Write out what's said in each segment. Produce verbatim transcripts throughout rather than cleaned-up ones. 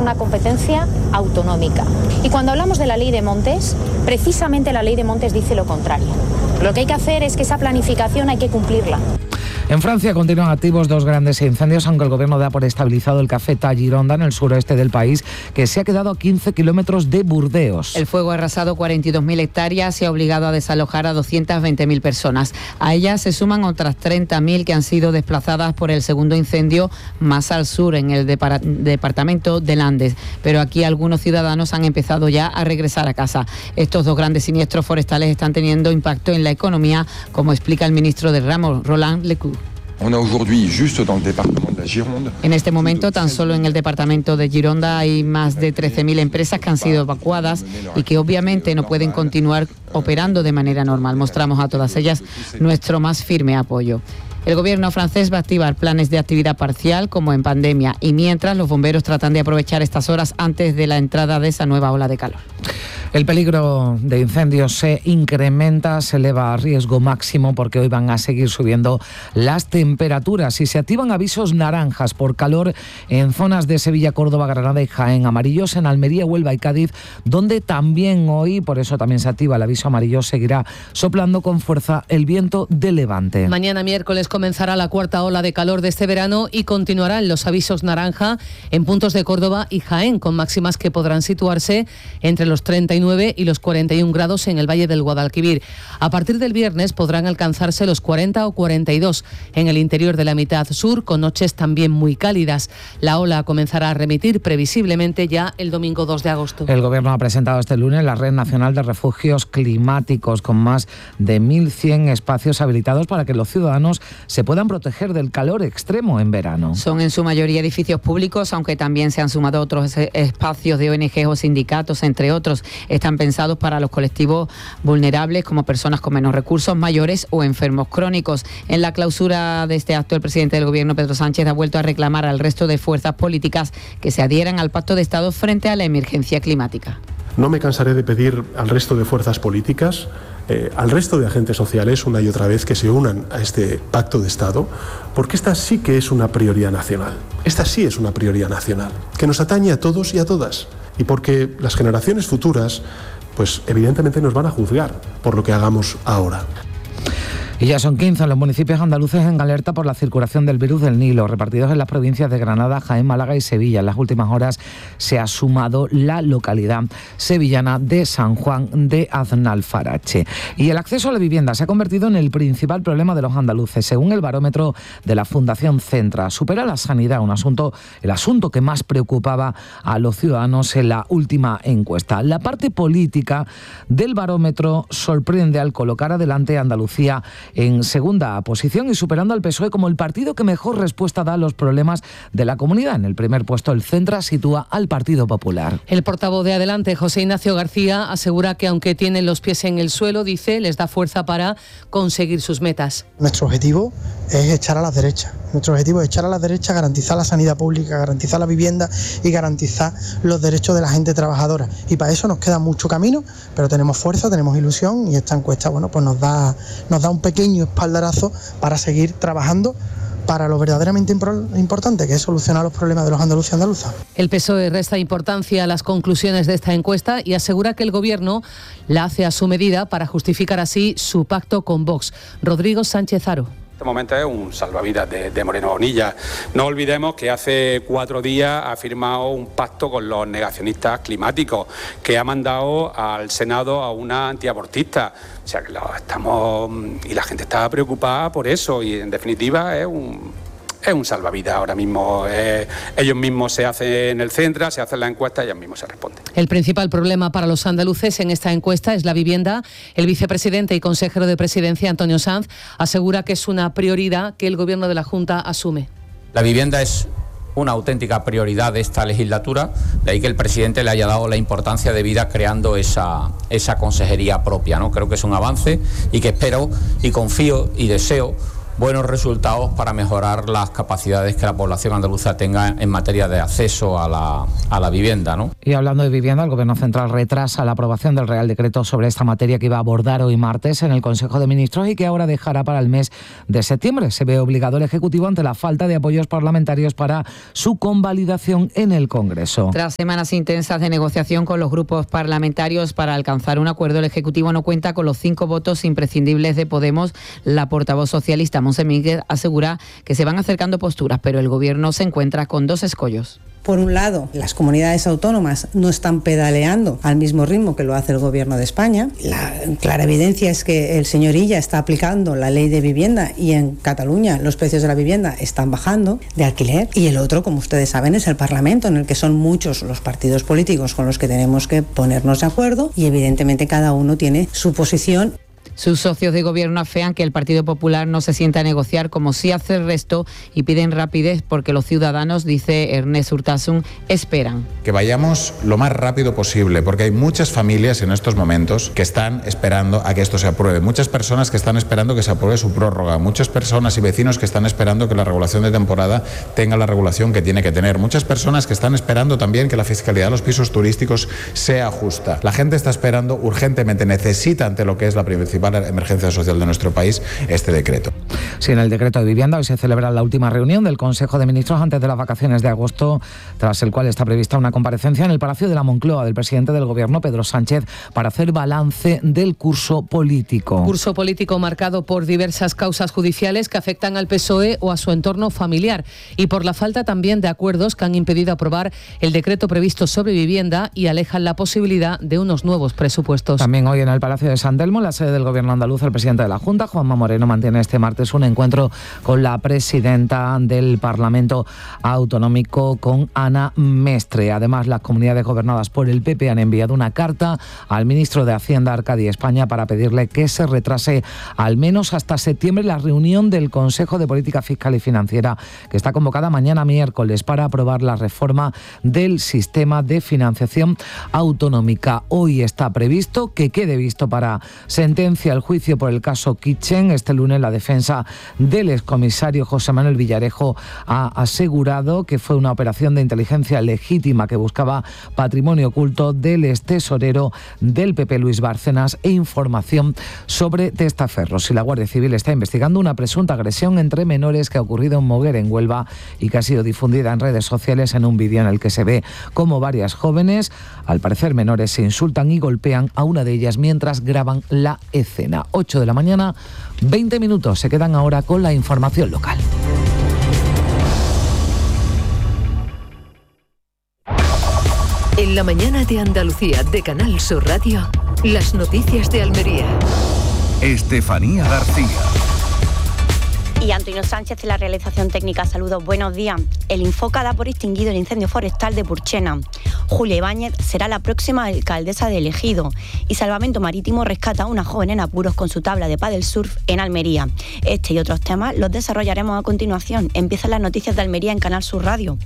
una competencia autonómica. Y cuando hablamos de la ley de montes, precisamente la ley de montes dice lo contrario. Lo que hay que hacer es que esa planificación hay que cumplirla. En Francia continúan activos dos grandes incendios, aunque el gobierno da por estabilizado el Cafeta Gironda, en el suroeste del país, que se ha quedado a quince kilómetros de Burdeos. El fuego ha arrasado cuarenta y dos mil hectáreas y ha obligado a desalojar a doscientas veinte mil personas. A ellas se suman otras treinta mil que han sido desplazadas por el segundo incendio más al sur, en el depara- departamento de Landes. Pero aquí algunos ciudadanos han empezado ya a regresar a casa. Estos dos grandes siniestros forestales están teniendo impacto en la economía, como explica el ministro del ramo, Roland Lescure. En este momento, tan solo en el departamento de Gironda hay más de trece mil empresas que han sido evacuadas y que obviamente no pueden continuar operando de manera normal. Mostramos a todas ellas nuestro más firme apoyo. El gobierno francés va a activar planes de actividad parcial como en pandemia y mientras los bomberos tratan de aprovechar estas horas antes de la entrada de esa nueva ola de calor. El peligro de incendios se incrementa, se eleva a riesgo máximo porque hoy van a seguir subiendo las temperaturas y se activan avisos naranjas por calor en zonas de Sevilla, Córdoba, Granada y Jaén, amarillos en Almería, Huelva y Cádiz, donde también hoy, por eso también se activa el aviso amarillo, seguirá soplando con fuerza el viento de levante. Mañana miércoles comenzará la cuarta ola de calor de este verano y continuarán los avisos naranja en puntos de Córdoba y Jaén, con máximas que podrán situarse entre los treinta y nueve y los cuarenta y un grados en el Valle del Guadalquivir. A partir del viernes podrán alcanzarse los cuarenta o cuarenta y dos en el interior de la mitad sur, con noches también muy cálidas. La ola comenzará a remitir previsiblemente ya el domingo dos de agosto. El Gobierno ha presentado este lunes la Red Nacional de Refugios Climáticos, con más de mil cien espacios habilitados para que los ciudadanos se puedan proteger del calor extremo en verano. Son en su mayoría edificios públicos, aunque también se han sumado otros espacios de O N G o sindicatos, entre otros. Están pensados para los colectivos vulnerables, como personas con menos recursos, mayores o enfermos crónicos. En la clausura de este acto, el presidente del Gobierno, Pedro Sánchez, ha vuelto a reclamar al resto de fuerzas políticas que se adhieran al Pacto de Estado frente a la emergencia climática. No me cansaré de pedir al resto de fuerzas políticas, eh, al resto de agentes sociales, una y otra vez, que se unan a este Pacto de Estado, porque esta sí que es una prioridad nacional. Esta sí es una prioridad nacional, que nos atañe a todos y a todas. Y porque las generaciones futuras, pues evidentemente nos van a juzgar por lo que hagamos ahora. Y ya son quince los municipios andaluces en alerta por la circulación del virus del Nilo, repartidos en las provincias de Granada, Jaén, Málaga y Sevilla. En las últimas horas se ha sumado la localidad sevillana de San Juan de Aznalfarache. Y el acceso a la vivienda se ha convertido en el principal problema de los andaluces, según el barómetro de la Fundación Centra. Supera la sanidad, un asunto, el asunto que más preocupaba a los ciudadanos en la última encuesta. La parte política del barómetro sorprende al colocar adelante a Andalucía en segunda posición y superando al P S O E como el partido que mejor respuesta da a los problemas de la comunidad. En el primer puesto, el Centra sitúa al Partido Popular. El portavoz de Adelante, José Ignacio García, asegura que aunque tienen los pies en el suelo, dice, les da fuerza para conseguir sus metas. Nuestro objetivo es echar a las derechas. Nuestro objetivo es echar a las derechas, garantizar la sanidad pública, garantizar la vivienda y garantizar los derechos de la gente trabajadora. Y para eso nos queda mucho camino, pero tenemos fuerza, tenemos ilusión y esta encuesta, bueno, pues nos da, nos da un pequeño espaldarazo para seguir trabajando para lo verdaderamente importante, que es solucionar los problemas de los andaluces y andaluzas. El P S O E resta importancia a las conclusiones de esta encuesta y asegura que el Gobierno la hace a su medida para justificar así su pacto con Vox. Rodrigo Sánchez Haro. Este momento es un salvavidas de, de Moreno Bonilla. No olvidemos que hace cuatro días ha firmado un pacto con los negacionistas climáticos, que ha mandado al Senado a una antiabortista. O sea que lo estamos y la gente está preocupada por eso y en definitiva es un es un salvavidas ahora mismo. Eh, ellos mismos se hacen el Centra, se hacen la encuesta y ellos mismos se responden. El principal problema para los andaluces en esta encuesta es la vivienda. El vicepresidente y consejero de Presidencia, Antonio Sanz, asegura que es una prioridad que el Gobierno de la Junta asume. La vivienda es una auténtica prioridad de esta legislatura, de ahí que el presidente le haya dado la importancia debida creando esa, esa consejería propia, ¿no? Creo que es un avance y que espero y confío y deseo buenos resultados para mejorar las capacidades que la población andaluza tenga en materia de acceso a la, a la vivienda, ¿no? Y hablando de vivienda, el Gobierno Central retrasa la aprobación del Real Decreto sobre esta materia que iba a abordar hoy martes en el Consejo de Ministros y que ahora dejará para el mes de septiembre. Se ve obligado el Ejecutivo ante la falta de apoyos parlamentarios para su convalidación en el Congreso. Tras semanas intensas de negociación con los grupos parlamentarios para alcanzar un acuerdo, el Ejecutivo no cuenta con los cinco votos imprescindibles de Podemos. La portavoz socialista Montse Mínguez asegura que se van acercando posturas, pero el Gobierno se encuentra con dos escollos. Por un lado, las comunidades autónomas no están pedaleando al mismo ritmo que lo hace el Gobierno de España. La clara evidencia es que el señor Illa está aplicando la ley de vivienda y en Cataluña los precios de la vivienda están bajando de alquiler. Y el otro, como ustedes saben, es el Parlamento, en el que son muchos los partidos políticos con los que tenemos que ponernos de acuerdo y evidentemente cada uno tiene su posición. Sus socios de gobierno afean que el Partido Popular no se sienta a negociar como sí hace el resto y piden rapidez porque los ciudadanos, dice Ernest Urtasun, esperan. Que vayamos lo más rápido posible porque hay muchas familias en estos momentos que están esperando a que esto se apruebe. Muchas personas que están esperando que se apruebe su prórroga. Muchas personas y vecinos que están esperando que la regulación de temporada tenga la regulación que tiene que tener. Muchas personas que están esperando también que la fiscalidad de los pisos turísticos sea justa. La gente está esperando urgentemente, necesita ante lo que es la principal emergencia social de nuestro país este decreto. Sí, en el decreto de vivienda hoy se celebra la última reunión del Consejo de Ministros antes de las vacaciones de agosto, tras el cual está prevista una comparecencia en el Palacio de la Moncloa del presidente del Gobierno, Pedro Sánchez, para hacer balance del curso político. Curso político marcado por diversas causas judiciales que afectan al P S O E o a su entorno familiar y por la falta también de acuerdos que han impedido aprobar el decreto previsto sobre vivienda y alejan la posibilidad de unos nuevos presupuestos. También hoy en el Palacio de San Telmo, la sede del Gobierno andaluz, el presidente de la Junta, Juanma Moreno, mantiene este martes un encuentro con la presidenta del Parlamento Autonómico, con Ana Mestre. Además, las comunidades gobernadas por el P P han enviado una carta al ministro de Hacienda, Arcadi España, para pedirle que se retrase al menos hasta septiembre la reunión del Consejo de Política Fiscal y Financiera, que está convocada mañana miércoles para aprobar la reforma del sistema de financiación autonómica. Hoy está previsto que quede visto para sentencia el juicio por el caso Kitchen. Este lunes la defensa del excomisario José Manuel Villarejo ha asegurado que fue una operación de inteligencia legítima que buscaba patrimonio oculto del extesorero del P P Luis Bárcenas e información sobre testaferros. Y la Guardia Civil está investigando una presunta agresión entre menores que ha ocurrido en Moguer, en Huelva, y que ha sido difundida en redes sociales en un vídeo en el que se ve cómo varias jóvenes, al parecer menores, se insultan y golpean a una de ellas mientras graban la escena. ocho de la mañana, veinte minutos. Se quedan ahora con la información local. En la mañana de Andalucía de Canal Sur Radio, las noticias de Almería. Estefanía García. Y Antonio Sánchez de la realización técnica. Saludos, buenos días. El Infoca da por extinguido el incendio forestal de Purchena. Julia Ibáñez será la próxima alcaldesa de El Ejido. Y Salvamento Marítimo rescata a una joven en apuros con su tabla de paddle surf en Almería. Este y otros temas los desarrollaremos a continuación. Empiezan las noticias de Almería en Canal Sur Radio.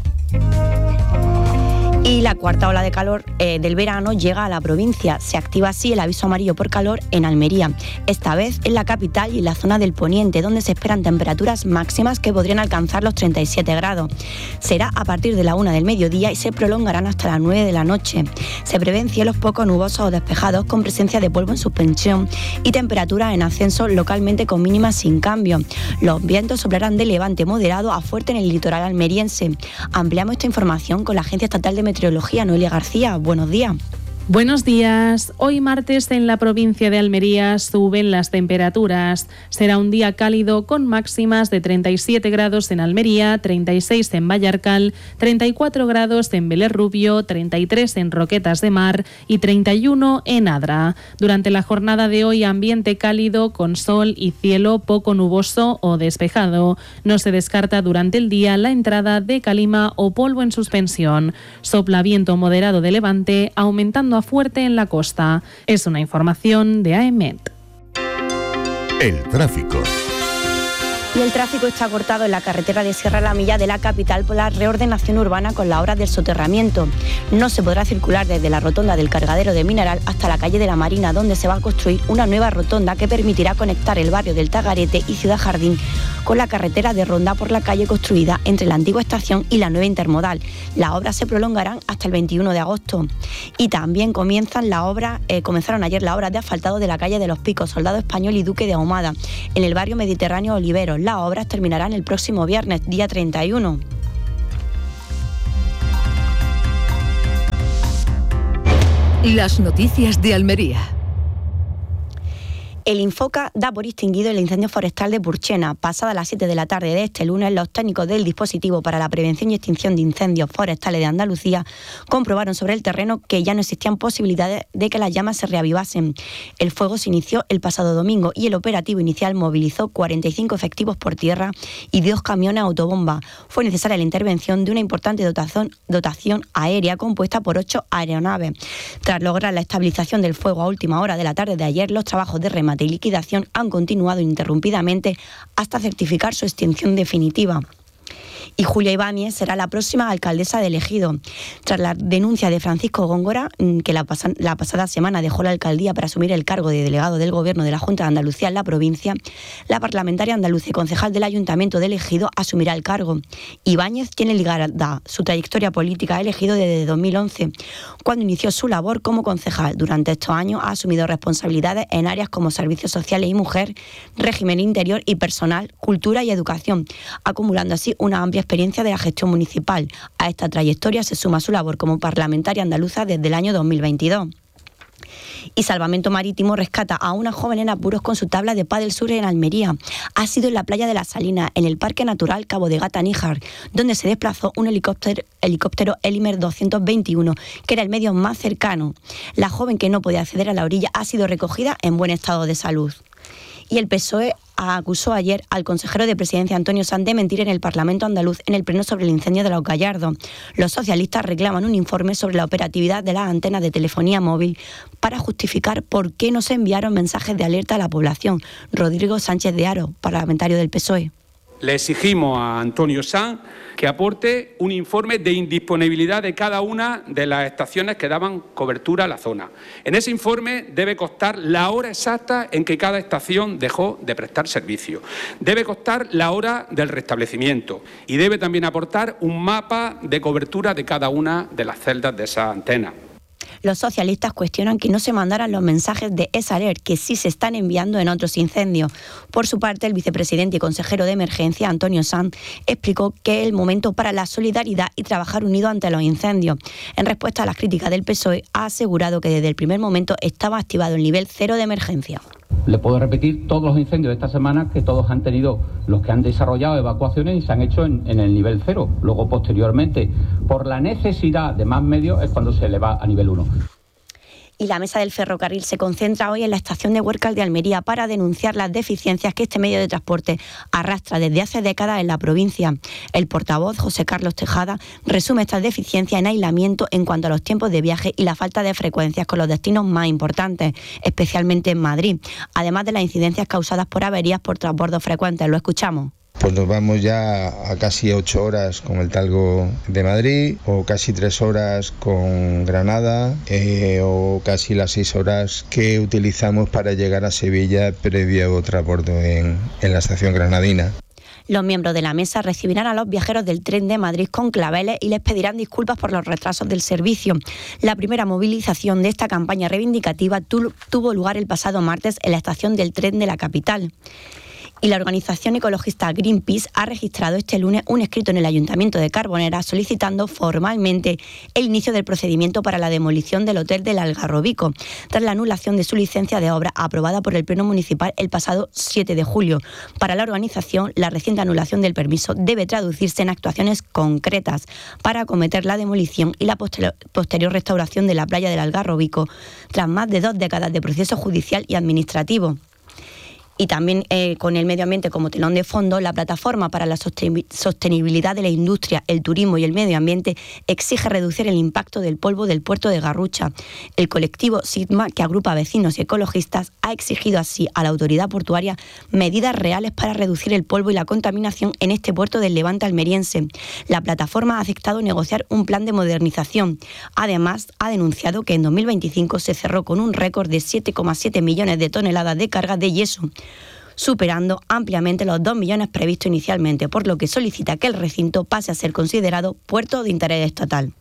Y la cuarta ola de calor eh, del verano llega a la provincia. Se activa así el aviso amarillo por calor en Almería. Esta vez en la capital y en la zona del poniente, donde se esperan temperaturas máximas que podrían alcanzar los treinta y siete grados. Será a partir de la una del mediodía y se prolongarán hasta las nueve de la noche. Se prevén cielos poco nubosos o despejados con presencia de polvo en suspensión y temperaturas en ascenso localmente con mínimas sin cambio. Los vientos soplarán de levante moderado a fuerte en el litoral almeriense. Ampliamos esta información con la Agencia Estatal de Meteorología, Noelia García. Buenos días. Buenos días. Hoy martes en la provincia de Almería suben las temperaturas. Será un día cálido con máximas de treinta y siete grados en Almería, treinta y seis en Vallarcal, treinta y cuatro grados en Vélez Rubio, treinta y tres en Roquetas de Mar y treinta y uno en Adra. Durante la jornada de hoy, ambiente cálido con sol y cielo poco nuboso o despejado. No se descarta durante el día la entrada de calima o polvo en suspensión. Sopla viento moderado de levante, aumentando a fuerte en la costa. Es una información de A E M E T. El tráfico. Y el tráfico está cortado en la carretera de Sierra La Milla de la capital por la reordenación urbana con la obra del soterramiento. No se podrá circular desde la rotonda del cargadero de Mineral hasta la calle de la Marina, donde se va a construir una nueva rotonda que permitirá conectar el barrio del Tagarete y Ciudad Jardín con la carretera de Ronda por la calle construida entre la antigua estación y la nueva intermodal. Las obras se prolongarán hasta el veintiuno de agosto. Y también comienzan la obra, eh, comenzaron ayer las obras de asfaltado de la calle de los Picos, Soldado Español y Duque de Ahumada, en el barrio mediterráneo Oliveros. Las obras terminarán el próximo viernes, día treinta y uno. Las noticias de Almería. El Infoca da por extinguido el incendio forestal de Purchena. Pasada las siete de la tarde de este lunes, los técnicos del dispositivo para la prevención y extinción de incendios forestales de Andalucía comprobaron sobre el terreno que ya no existían posibilidades de que las llamas se reavivasen. El fuego se inició el pasado domingo y el operativo inicial movilizó cuarenta y cinco efectivos por tierra y dos camiones autobomba. Fue necesaria la intervención de una importante dotación, dotación aérea compuesta por ocho aeronaves. Tras lograr la estabilización del fuego a última hora de la tarde de ayer, los trabajos de remate y liquidación han continuado ininterrumpidamente hasta certificar su extinción definitiva. Y Julia Ibáñez será la próxima alcaldesa de Ejido. Tras la denuncia de Francisco Góngora, que la, pas- la pasada semana dejó la alcaldía para asumir el cargo de delegado del Gobierno de la Junta de Andalucía en la provincia, la parlamentaria andaluza y concejal del Ayuntamiento de Ejido asumirá el cargo. Ibáñez tiene ligada su trayectoria política a Ejido desde dos mil once, cuando inició su labor como concejal. Durante estos años ha asumido responsabilidades en áreas como servicios sociales y mujer, régimen interior y personal, cultura y educación, acumulando así una amplia experiencia de la gestión municipal. A esta trayectoria se suma su labor como parlamentaria andaluza desde el año dos mil veintidós. Y Salvamento Marítimo rescata a una joven en apuros con su tabla de pádel sur en Almería. Ha sido en la playa de la Salina, en el Parque Natural Cabo de Gata Níjar, donde se desplazó un helicóptero, helicóptero Elimer doscientos veintiuno, que era el medio más cercano. La joven, que no podía acceder a la orilla, ha sido recogida en buen estado de salud. Y el P S O E acusó ayer al consejero de Presidencia Antonio Sanz de mentir en el Parlamento andaluz en el pleno sobre el incendio de Los Gallardos. Los socialistas reclaman un informe sobre la operatividad de las antenas de telefonía móvil para justificar por qué no se enviaron mensajes de alerta a la población. Rodrigo Sánchez de Haro, parlamentario del P S O E. Le exigimos a Antonio Sanz que aporte un informe de indisponibilidad de cada una de las estaciones que daban cobertura a la zona. En ese informe debe constar la hora exacta en que cada estación dejó de prestar servicio. Debe constar la hora del restablecimiento y debe también aportar un mapa de cobertura de cada una de las celdas de esa antena. Los socialistas cuestionan que no se mandaran los mensajes de EsAlert, que sí se están enviando en otros incendios. Por su parte, el vicepresidente y consejero de Emergencia, Antonio Sanz, explicó que es el momento para la solidaridad y trabajar unido ante los incendios. En respuesta a las críticas del P S O E, ha asegurado que desde el primer momento estaba activado el nivel cero de emergencia. Le puedo repetir todos los incendios de esta semana que todos han tenido, los que han desarrollado evacuaciones y se han hecho en, en el nivel cero. Luego, posteriormente, por la necesidad de más medios, es cuando se eleva a nivel uno. Y la mesa del ferrocarril se concentra hoy en la estación de Huércal de Almería para denunciar las deficiencias que este medio de transporte arrastra desde hace décadas en la provincia. El portavoz, José Carlos Tejada, resume estas deficiencias en aislamiento en cuanto a los tiempos de viaje y la falta de frecuencias con los destinos más importantes, especialmente en Madrid, además de las incidencias causadas por averías por transbordos frecuentes. Lo escuchamos. Pues nos vamos ya a casi ocho horas con el Talgo de Madrid, o casi tres horas con Granada, eh, o casi las seis horas que utilizamos para llegar a Sevilla previo transbordo en, en la estación granadina. Los miembros de la mesa recibirán a los viajeros del tren de Madrid con claveles y les pedirán disculpas por los retrasos del servicio. La primera movilización de esta campaña reivindicativa tu- tuvo lugar el pasado martes en la estación del tren de la capital. Y la organización ecologista Greenpeace ha registrado este lunes un escrito en el Ayuntamiento de Carbonera solicitando formalmente el inicio del procedimiento para la demolición del hotel del Algarrobico, tras la anulación de su licencia de obra aprobada por el Pleno Municipal el pasado siete de julio. Para la organización, la reciente anulación del permiso debe traducirse en actuaciones concretas para acometer la demolición y la posterior, posterior restauración de la playa del Algarrobico, tras más de dos décadas de proceso judicial y administrativo. Y también eh, con el medio ambiente como telón de fondo, la plataforma para la sostenibilidad de la industria, el turismo y el medio ambiente exige reducir el impacto del polvo del puerto de Garrucha. El colectivo Sigma, que agrupa vecinos y ecologistas, ha exigido así a la autoridad portuaria medidas reales para reducir el polvo y la contaminación en este puerto del Levante almeriense. La plataforma ha aceptado negociar un plan de modernización. Además, ha denunciado que en dos mil veinticinco se cerró con un récord de siete coma siete millones de toneladas de carga de yeso, superando ampliamente los dos millones previstos inicialmente, por lo que solicita que el recinto pase a ser considerado puerto de interés estatal.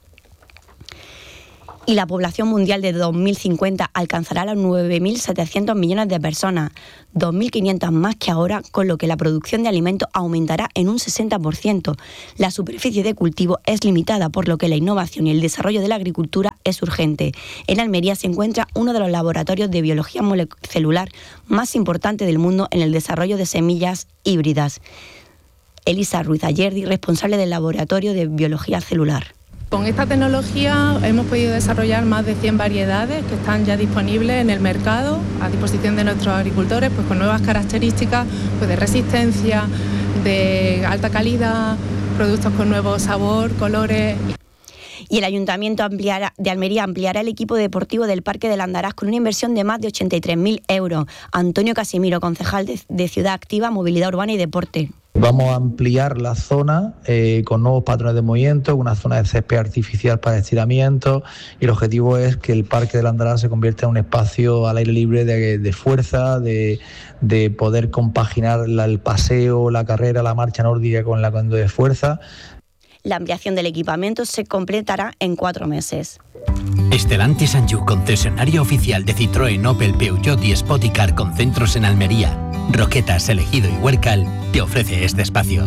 Y la población mundial de dos mil cincuenta alcanzará los nueve mil setecientos millones de personas, dos mil quinientos más que ahora, con lo que la producción de alimentos aumentará en un sesenta por ciento. La superficie de cultivo es limitada, por lo que la innovación y el desarrollo de la agricultura es urgente. En Almería se encuentra uno de los laboratorios de biología celular más importantes del mundo en el desarrollo de semillas híbridas. Elisa Ruiz Ayerdi, responsable del laboratorio de biología celular. Con esta tecnología hemos podido desarrollar más de cien variedades que están ya disponibles en el mercado, a disposición de nuestros agricultores, pues con nuevas características pues de resistencia, de alta calidad, productos con nuevo sabor, colores. Y el Ayuntamiento ampliará, de Almería ampliará el equipo deportivo del Parque del Andarás con una inversión de más de ochenta y tres mil euros. Antonio Casimiro, concejal de, de Ciudad Activa, Movilidad Urbana y Deporte. Vamos a ampliar la zona eh, con nuevos patrones de movimiento, una zona de césped artificial para estiramiento, y el objetivo es que el Parque del Andarás se convierta en un espacio al aire libre de, de fuerza, de, de poder compaginar la, el paseo, la carrera, la marcha nórdica con la de fuerza. La ampliación del equipamiento se completará en cuatro meses. Stellantis Sanyu, concesionario oficial de Citroën, Opel, Peugeot y Spoticar con centros en Almería, Roquetas, Elegido y Huércal, te ofrece este espacio.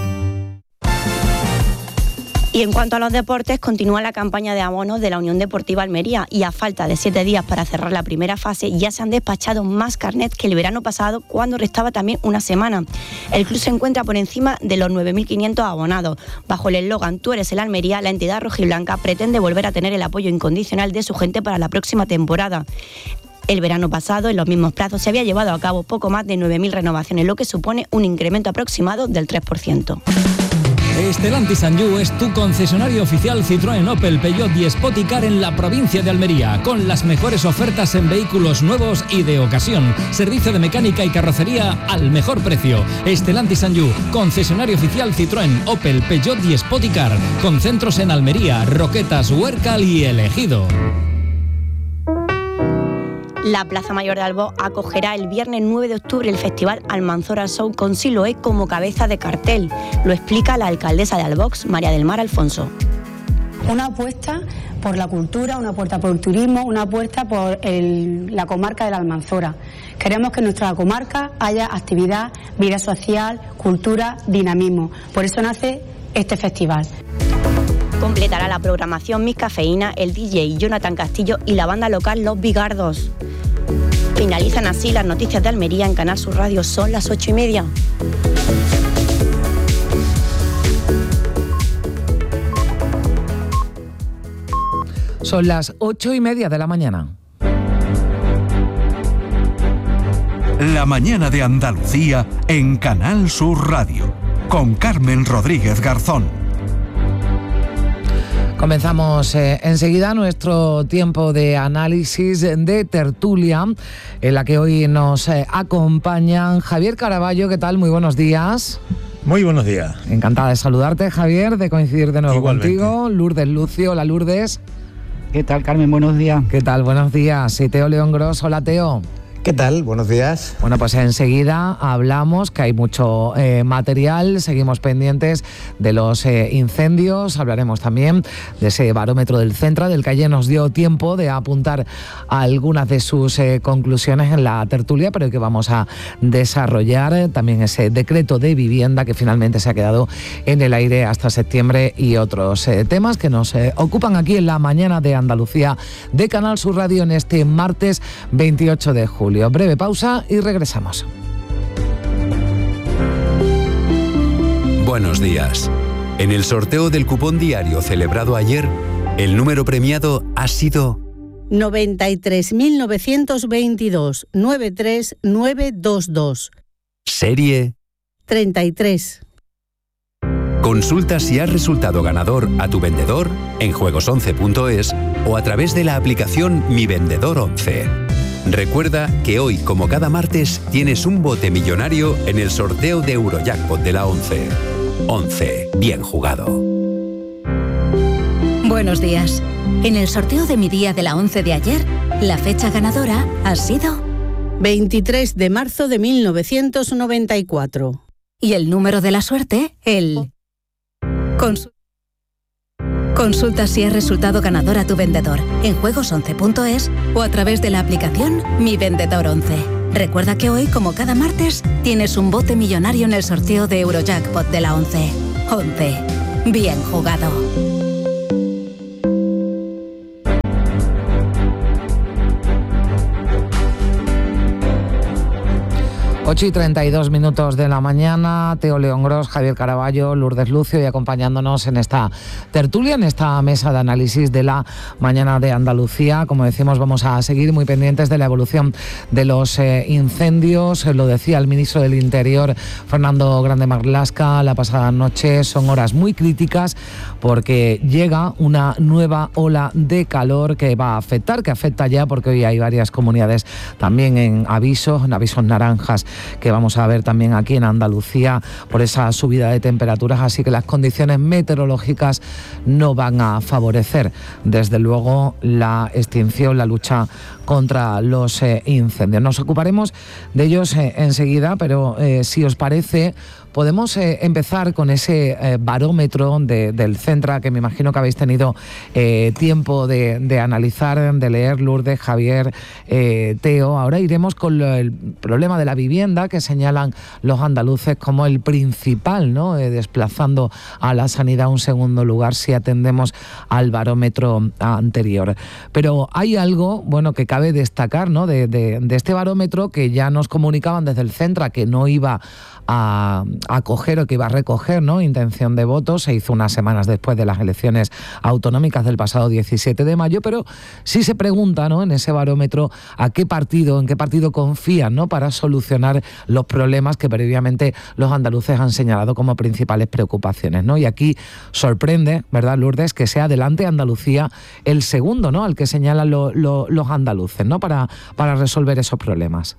Y en cuanto a los deportes, continúa la campaña de abonos de la Unión Deportiva Almería y a falta de siete días para cerrar la primera fase ya se han despachado más carnets que el verano pasado, cuando restaba también una semana. El club se encuentra por encima de los nueve mil quinientos abonados. Bajo el eslogan Tú eres el Almería, la entidad rojiblanca pretende volver a tener el apoyo incondicional de su gente para la próxima temporada. El verano pasado, en los mismos plazos, se había llevado a cabo poco más de nueve mil renovaciones, lo que supone un incremento aproximado del tres por ciento. Stellantis Sanyu es tu concesionario oficial Citroën, Opel, Peugeot y Spoticar en la provincia de Almería, con las mejores ofertas en vehículos nuevos y de ocasión. Servicio de mecánica y carrocería al mejor precio. Stellantis Sanyu, concesionario oficial Citroën, Opel, Peugeot y Spoticar, con centros en Almería, Roquetas, Huércal y Elegido. La Plaza Mayor de Albó acogerá el viernes nueve de octubre el festival Almanzora Show con Siloé como cabeza de cartel. Lo explica la alcaldesa de Albox, María del Mar Alfonso. Una apuesta por la cultura, una apuesta por el turismo, una apuesta por el, la comarca de la Almanzora. Queremos que en nuestra comarca haya actividad, vida social, cultura, dinamismo. Por eso nace este festival. Completará la programación Miss Cafeína, el D J Jonathan Castillo y la banda local Los Bigardos. Finalizan así las noticias de Almería en Canal Sur Radio. Son las ocho y media. Son las ocho y media de la mañana. La mañana de Andalucía en Canal Sur Radio, con Carmen Rodríguez Garzón. Comenzamos eh, enseguida nuestro tiempo de análisis de tertulia, en la que hoy nos eh, acompañan Javier Caraballo. ¿Qué tal? Muy buenos días. Muy buenos días. Encantada de saludarte, Javier, de coincidir de nuevo Igualmente. contigo. Lourdes Lucio. Hola, Lourdes. ¿Qué tal, Carmen? Buenos días. ¿Qué tal? Buenos días. Y Teo León Gros. Hola, Teo. ¿Qué tal? Buenos días. Bueno, pues enseguida hablamos, que hay mucho eh, material, seguimos pendientes de los eh, incendios, hablaremos también de ese barómetro del Centra, del que ayer nos dio tiempo de apuntar a algunas de sus eh, conclusiones en la tertulia, pero que vamos a desarrollar eh, también ese decreto de vivienda que finalmente se ha quedado en el aire hasta septiembre y otros eh, temas que nos eh, ocupan aquí en la mañana de Andalucía de Canal Sur Radio en este martes veintiocho de julio. Breve pausa y regresamos. Buenos días. En el sorteo del cupón diario celebrado ayer, el número premiado ha sido noventa y tres mil novecientos veintidós noventa y tres mil novecientos veintidós. Serie treinta y tres. Consulta si has resultado ganador a tu vendedor en juegos once punto es o a través de la aplicación Mi Vendedor once. Recuerda que hoy, como cada martes, tienes un bote millonario en el sorteo de Eurojackpot de la once. once. Bien jugado. Buenos días. En el sorteo de mi día de la once de ayer, la fecha ganadora ha sido veintitrés de marzo de mil novecientos noventa y cuatro. Y el número de la suerte, el... Consu- Consulta si has resultado ganador a tu vendedor en juegos once punto es o a través de la aplicación Mi Vendedor once. Recuerda que hoy, como cada martes, tienes un bote millonario en el sorteo de Eurojackpot de la once. once. Bien jugado. ocho y treinta y dos minutos de la mañana, Teo León Gros, Javier Caraballo, Lourdes Lucio y acompañándonos en esta tertulia, en esta mesa de análisis de la mañana de Andalucía. Como decimos, vamos a seguir muy pendientes de la evolución de los eh, incendios. Lo decía el ministro del Interior, Fernando Grande Marlaska, la pasada noche. Son horas muy críticas porque llega una nueva ola de calor que va a afectar, que afecta ya porque hoy hay varias comunidades también en avisos, en avisos naranjas, que vamos a ver también aquí en Andalucía por esa subida de temperaturas, así que las condiciones meteorológicas no van a favorecer desde luego la extinción, la lucha contra los eh, incendios. Nos ocuparemos de ellos eh, enseguida, pero eh, si os parece, podemos eh, empezar con ese eh, barómetro de, del Centra, que me imagino que habéis tenido eh, tiempo de, de analizar, de leer, Lourdes, Javier, eh, Teo. Ahora iremos con lo, el problema de la vivienda que señalan los andaluces como el principal, ¿no? Eh, desplazando a la sanidad a un segundo lugar si atendemos al barómetro anterior. Pero hay algo, bueno, que cabe destacar, ¿no? de, de, de este barómetro, que ya nos comunicaban desde el Centra que no iba a acoger o que iba a recoger, ¿no?, intención de voto. Se hizo unas semanas después de las elecciones autonómicas del pasado diecisiete de mayo, pero sí se pregunta, ¿no?, en ese barómetro a qué partido, en qué partido confían, ¿no?, para solucionar los problemas que previamente los andaluces han señalado como principales preocupaciones, ¿no? Y aquí sorprende, ¿verdad, Lourdes?, que sea Adelante Andalucía el segundo, ¿no?, al que señalan lo, lo, los andaluces, ¿no?, para, para resolver esos problemas.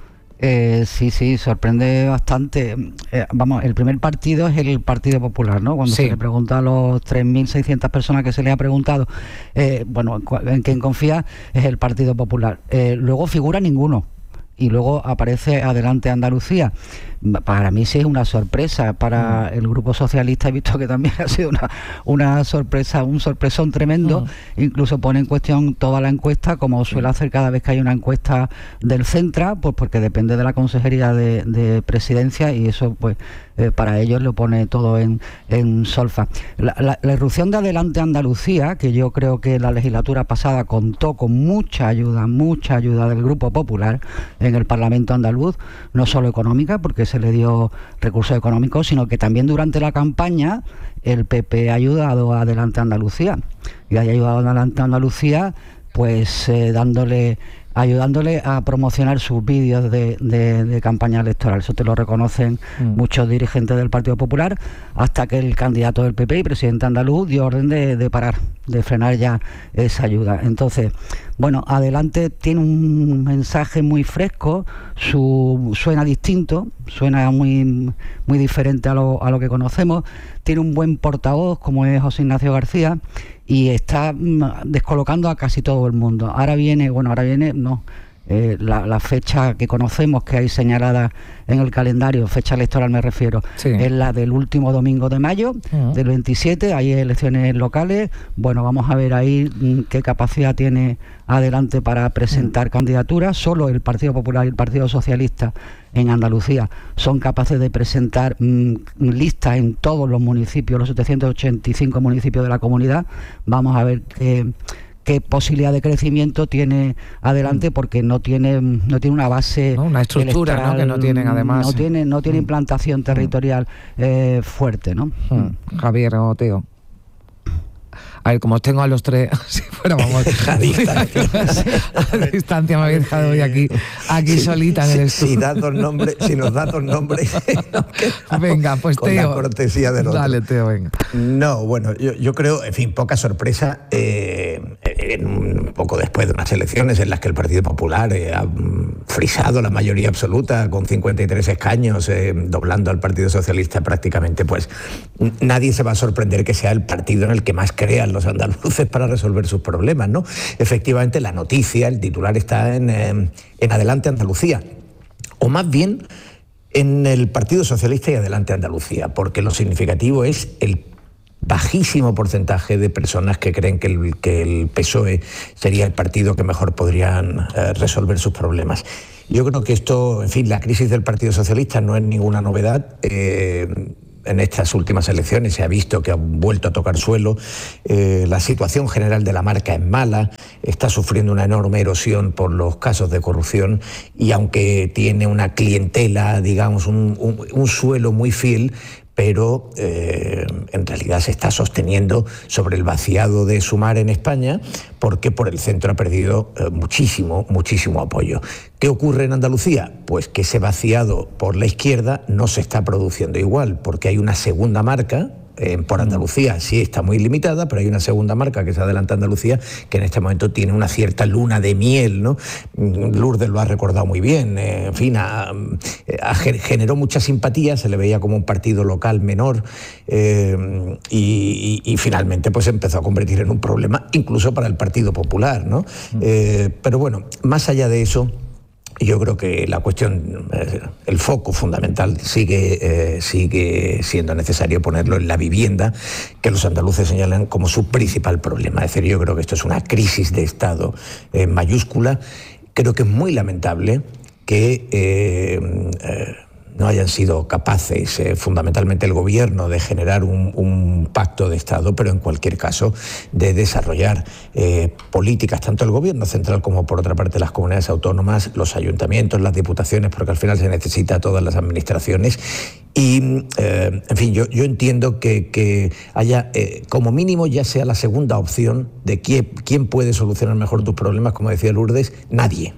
Eh, sí, sí, sorprende bastante. Eh, vamos, el primer partido es el Partido Popular, ¿no? Cuando sí. se le pregunta a los tres mil seiscientas personas que se le ha preguntado, eh, bueno, en quién confía, es el Partido Popular. Eh, luego figura ninguno. Y luego aparece Adelante Andalucía. Para mí sí es una sorpresa. Para el Grupo Socialista he visto que también ha sido una, una sorpresa, un sorpresón tremendo. Uh-huh. Incluso pone en cuestión toda la encuesta, como suele hacer cada vez que hay una encuesta del Centra, pues porque depende de la Consejería de, de Presidencia, y eso pues eh, para ellos lo pone todo en, en solfa. La, la, la irrupción de Adelante Andalucía, que yo creo que la legislatura pasada contó con mucha ayuda, mucha ayuda del Grupo Popular en el Parlamento andaluz, no solo económica, porque se le dio recursos económicos, sino que también durante la campaña el P P ha ayudado a Adelante Andalucía, y ha ayudado a Adelante Andalucía pues eh, dándole ayudándole a promocionar sus vídeos de, de, de campaña electoral. Eso te lo reconocen mm. muchos dirigentes del Partido Popular, hasta que el candidato del P P y presidente andaluz dio orden de, de parar, de frenar ya esa ayuda. Entonces, bueno, Adelante tiene un mensaje muy fresco, su, suena distinto, suena muy, muy diferente a lo, a lo que conocemos, tiene un buen portavoz como es José Ignacio García, y está descolocando a casi todo el mundo. Ahora viene, bueno, ahora viene, no, eh, la, la fecha que conocemos, que hay señalada en el calendario, fecha electoral me refiero, sí. es la del último domingo de mayo, uh-huh. del veintisiete, hay elecciones locales. Bueno, vamos a ver ahí mm, qué capacidad tiene Adelante para presentar uh-huh. candidaturas. Solo el Partido Popular y el Partido Socialista en Andalucía son capaces de presentar mmm, listas en todos los municipios, los setecientos ochenta y cinco municipios de la comunidad. Vamos a ver qué, qué posibilidad de crecimiento tiene Adelante, porque no tiene no tiene una base, ¿no?, una estructura, ¿no?, que no tienen además. No tiene, no tiene mm. implantación territorial eh, fuerte, ¿no? Mm. Javier o Teo. A ver, como os tengo a los tres, si fuera, vamos, a distancia, a distancia me habéis dejado hoy aquí, aquí sí, solita en el estudio. Si, da dos nombres, si nos da dos nombres, venga, pues con Teo. la cortesía del otro. Dale, Teo, venga. No, bueno, yo, yo creo, en fin, poca sorpresa, eh, en un poco después de unas elecciones en las que el Partido Popular eh, ha frisado la mayoría absoluta con cincuenta y tres escaños, eh, doblando al Partido Socialista prácticamente, pues nadie se va a sorprender que sea el partido en el que más crean los andaluces para resolver sus problemas, ¿no? Efectivamente, la noticia, el titular está en, eh, en Adelante Andalucía, o más bien en el Partido Socialista y Adelante Andalucía, porque lo significativo es el bajísimo porcentaje de personas que creen que el, que el P S O E sería el partido que mejor podrían eh, resolver sus problemas. Yo creo que esto, en fin, la crisis del Partido Socialista no es ninguna novedad. Eh, En estas últimas elecciones se ha visto que ha vuelto a tocar suelo, eh, la situación general de la marca es mala, está sufriendo una enorme erosión por los casos de corrupción y aunque tiene una clientela, digamos, un, un, un suelo muy fiel, pero eh, en realidad se está sosteniendo sobre el vaciado de Sumar en España, porque por el centro ha perdido eh, muchísimo, muchísimo apoyo. ¿Qué ocurre en Andalucía? Pues que ese vaciado por la izquierda no se está produciendo igual, porque hay una segunda marca. Eh, por Andalucía sí está muy limitada, pero hay una segunda marca que es Adelante Andalucía, que en este momento tiene una cierta luna de miel, ¿no? Lourdes lo ha recordado muy bien, eh, en fin, ha, ha, generó mucha simpatía, se le veía como un partido local menor, eh, y, y, y finalmente pues empezó a convertir en un problema incluso para el Partido Popular, ¿no? Eh, pero bueno, más allá de eso, yo creo que la cuestión, eh, el foco fundamental sigue, eh, sigue siendo necesario ponerlo en la vivienda, que los andaluces señalan como su principal problema. Es decir, yo creo que esto es una crisis de Estado eh, mayúscula. Creo que es muy lamentable que eh, eh, no hayan sido capaces, eh, fundamentalmente el gobierno, de generar un, un pacto de Estado, pero en cualquier caso de desarrollar eh, políticas, tanto el gobierno central como por otra parte las comunidades autónomas, los ayuntamientos, las diputaciones, porque al final se necesita a todas las administraciones. Y, eh, en fin, yo, yo entiendo que, que haya, eh, como mínimo, ya sea la segunda opción de quién, quién puede solucionar mejor tus problemas, como decía Lourdes, nadie.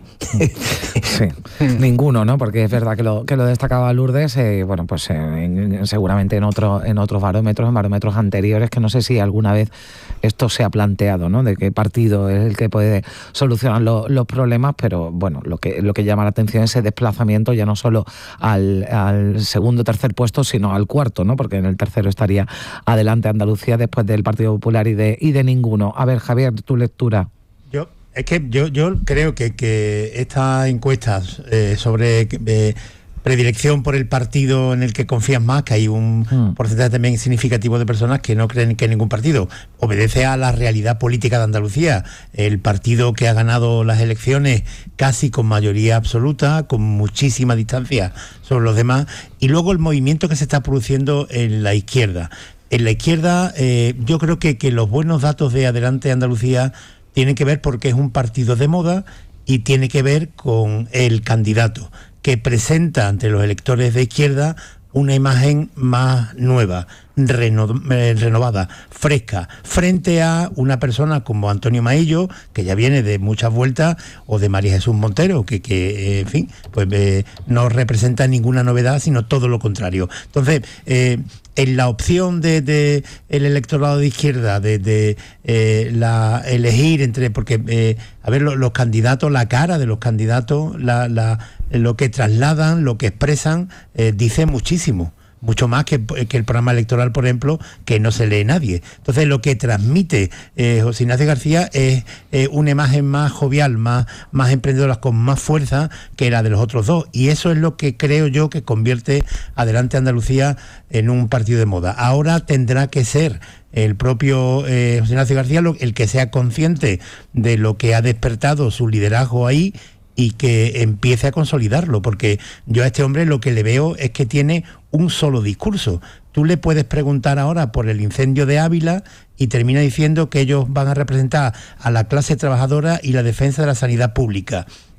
Sí, ninguno, ¿no? Porque es verdad que lo, que lo destacaba Lourdes, eh, bueno, pues eh, en, seguramente en, otro, en otros barómetros, en barómetros anteriores, que no sé si alguna vez esto se ha planteado, ¿no? De qué partido es el que puede solucionar lo, los problemas, pero bueno, lo que, lo que llama la atención es ese desplazamiento ya no solo al, al segundo o tercer puesto, sino al cuarto, ¿no? Porque en el tercero estaría Adelante Andalucía después del Partido Popular y de, y de ninguno. A ver, Javier, tu lectura. Yo Es que yo, yo creo que, que estas encuestas eh, sobre eh, predilección por el partido en el que confías más, que hay un mm. porcentaje también significativo de personas que no creen que ningún partido obedece a la realidad política de Andalucía, el partido que ha ganado las elecciones casi con mayoría absoluta, con muchísima distancia sobre los demás, y luego el movimiento que se está produciendo en la izquierda. En la izquierda eh, yo creo que, que los buenos datos de Adelante Andalucía tiene que ver porque es un partido de moda y tiene que ver con el candidato que presenta ante los electores de izquierda una imagen más nueva, reno, eh, renovada, fresca, frente a una persona como Antonio Maillo, que ya viene de muchas vueltas, o de María Jesús Montero, que, que eh, en fin, pues eh, no representa ninguna novedad, sino todo lo contrario. Entonces, eh, en la opción de, de el electorado de izquierda, de, de eh, la elegir entre, porque, eh, a ver, los, los candidatos, la cara de los candidatos, la, la, lo que trasladan, lo que expresan, eh, dice muchísimo. Mucho más que, que el programa electoral, por ejemplo, que no se lee nadie. Entonces, lo que transmite eh, José Ignacio García es eh, una imagen más jovial, más, más emprendedora, con más fuerza que la de los otros dos. Y eso es lo que creo yo que convierte Adelante Andalucía en un partido de moda. Ahora tendrá que ser el propio eh, José Ignacio García el que sea consciente de lo que ha despertado su liderazgo ahí y que empiece a consolidarlo, porque yo a este hombre lo que le veo es que tiene un solo discurso. Tú le puedes preguntar ahora por el incendio de Ávila y termina diciendo que ellos van a representar a la clase trabajadora y la defensa de la sanidad pública.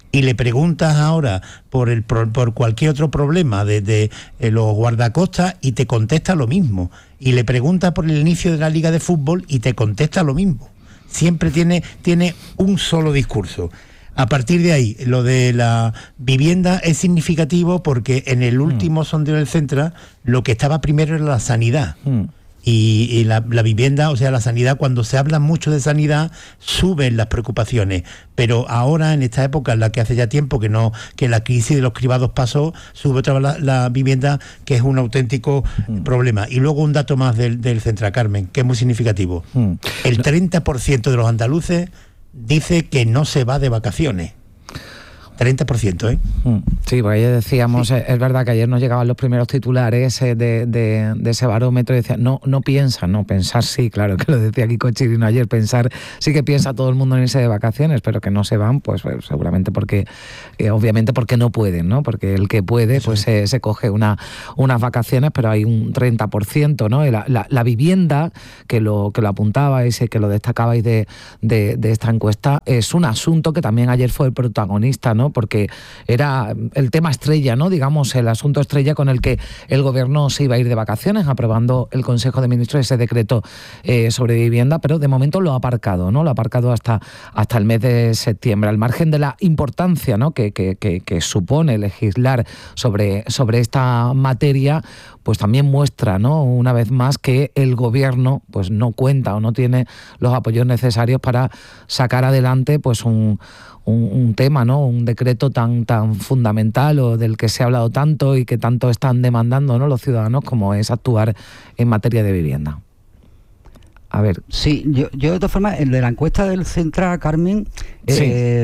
y le preguntas ahora por el por cualquier otro problema de, de eh, los guardacostas y te contesta lo mismo, y le preguntas por el inicio de la Liga de Fútbol y te contesta lo mismo. Siempre tiene, tiene un solo discurso. A partir de ahí, lo de la vivienda es significativo porque en el último mm. sondeo del Centra lo que estaba primero era la sanidad. Mm. Y, y la, la vivienda, o sea, la sanidad, cuando se habla mucho de sanidad, suben las preocupaciones. Pero ahora, en esta época en la que hace ya tiempo que no que la crisis de los cribados pasó, sube otra vez la, la vivienda, que es un auténtico mm. problema. Y luego un dato más del, del Centra, Carmen, que es muy significativo. Mm. El treinta por ciento de los andaluces dice que no se va de vacaciones. treinta por ciento, ¿eh? Sí, pues ayer decíamos, sí. es verdad que ayer nos llegaban los primeros titulares de, de, de ese barómetro y decían, no, no piensa, no, pensar sí, claro, que lo decía Kiko Chirino ayer, pensar sí que piensa todo el mundo en irse de vacaciones, pero que no se van, pues, pues seguramente porque, eh, obviamente porque no pueden, ¿no? Porque el que puede, Eso pues se, se coge una, unas vacaciones, pero hay un treinta por ciento, ¿no? Y la, la, la vivienda, que lo, que lo apuntabais y que lo destacabais de, de, de esta encuesta, es un asunto que también ayer fue el protagonista, ¿no? Porque era el tema estrella, ¿no? Digamos, el asunto estrella con el que el gobierno se iba a ir de vacaciones, aprobando el Consejo de Ministros ese decreto eh, sobre vivienda, pero de momento lo ha aparcado, ¿no? Lo ha aparcado hasta, hasta el mes de septiembre, al margen de la importancia, ¿no? que, que, que, que supone legislar sobre, sobre esta materia, pues también muestra, ¿no? Una vez más que el gobierno pues no cuenta o no tiene los apoyos necesarios para sacar adelante pues un Un, un tema, ¿no? Un decreto tan tan fundamental o del que se ha hablado tanto y que tanto están demandando, ¿no? Los ciudadanos, como es actuar en materia de vivienda. A ver. Sí, yo, yo de todas formas, el de la encuesta del Centra, Carmen, sí. eh,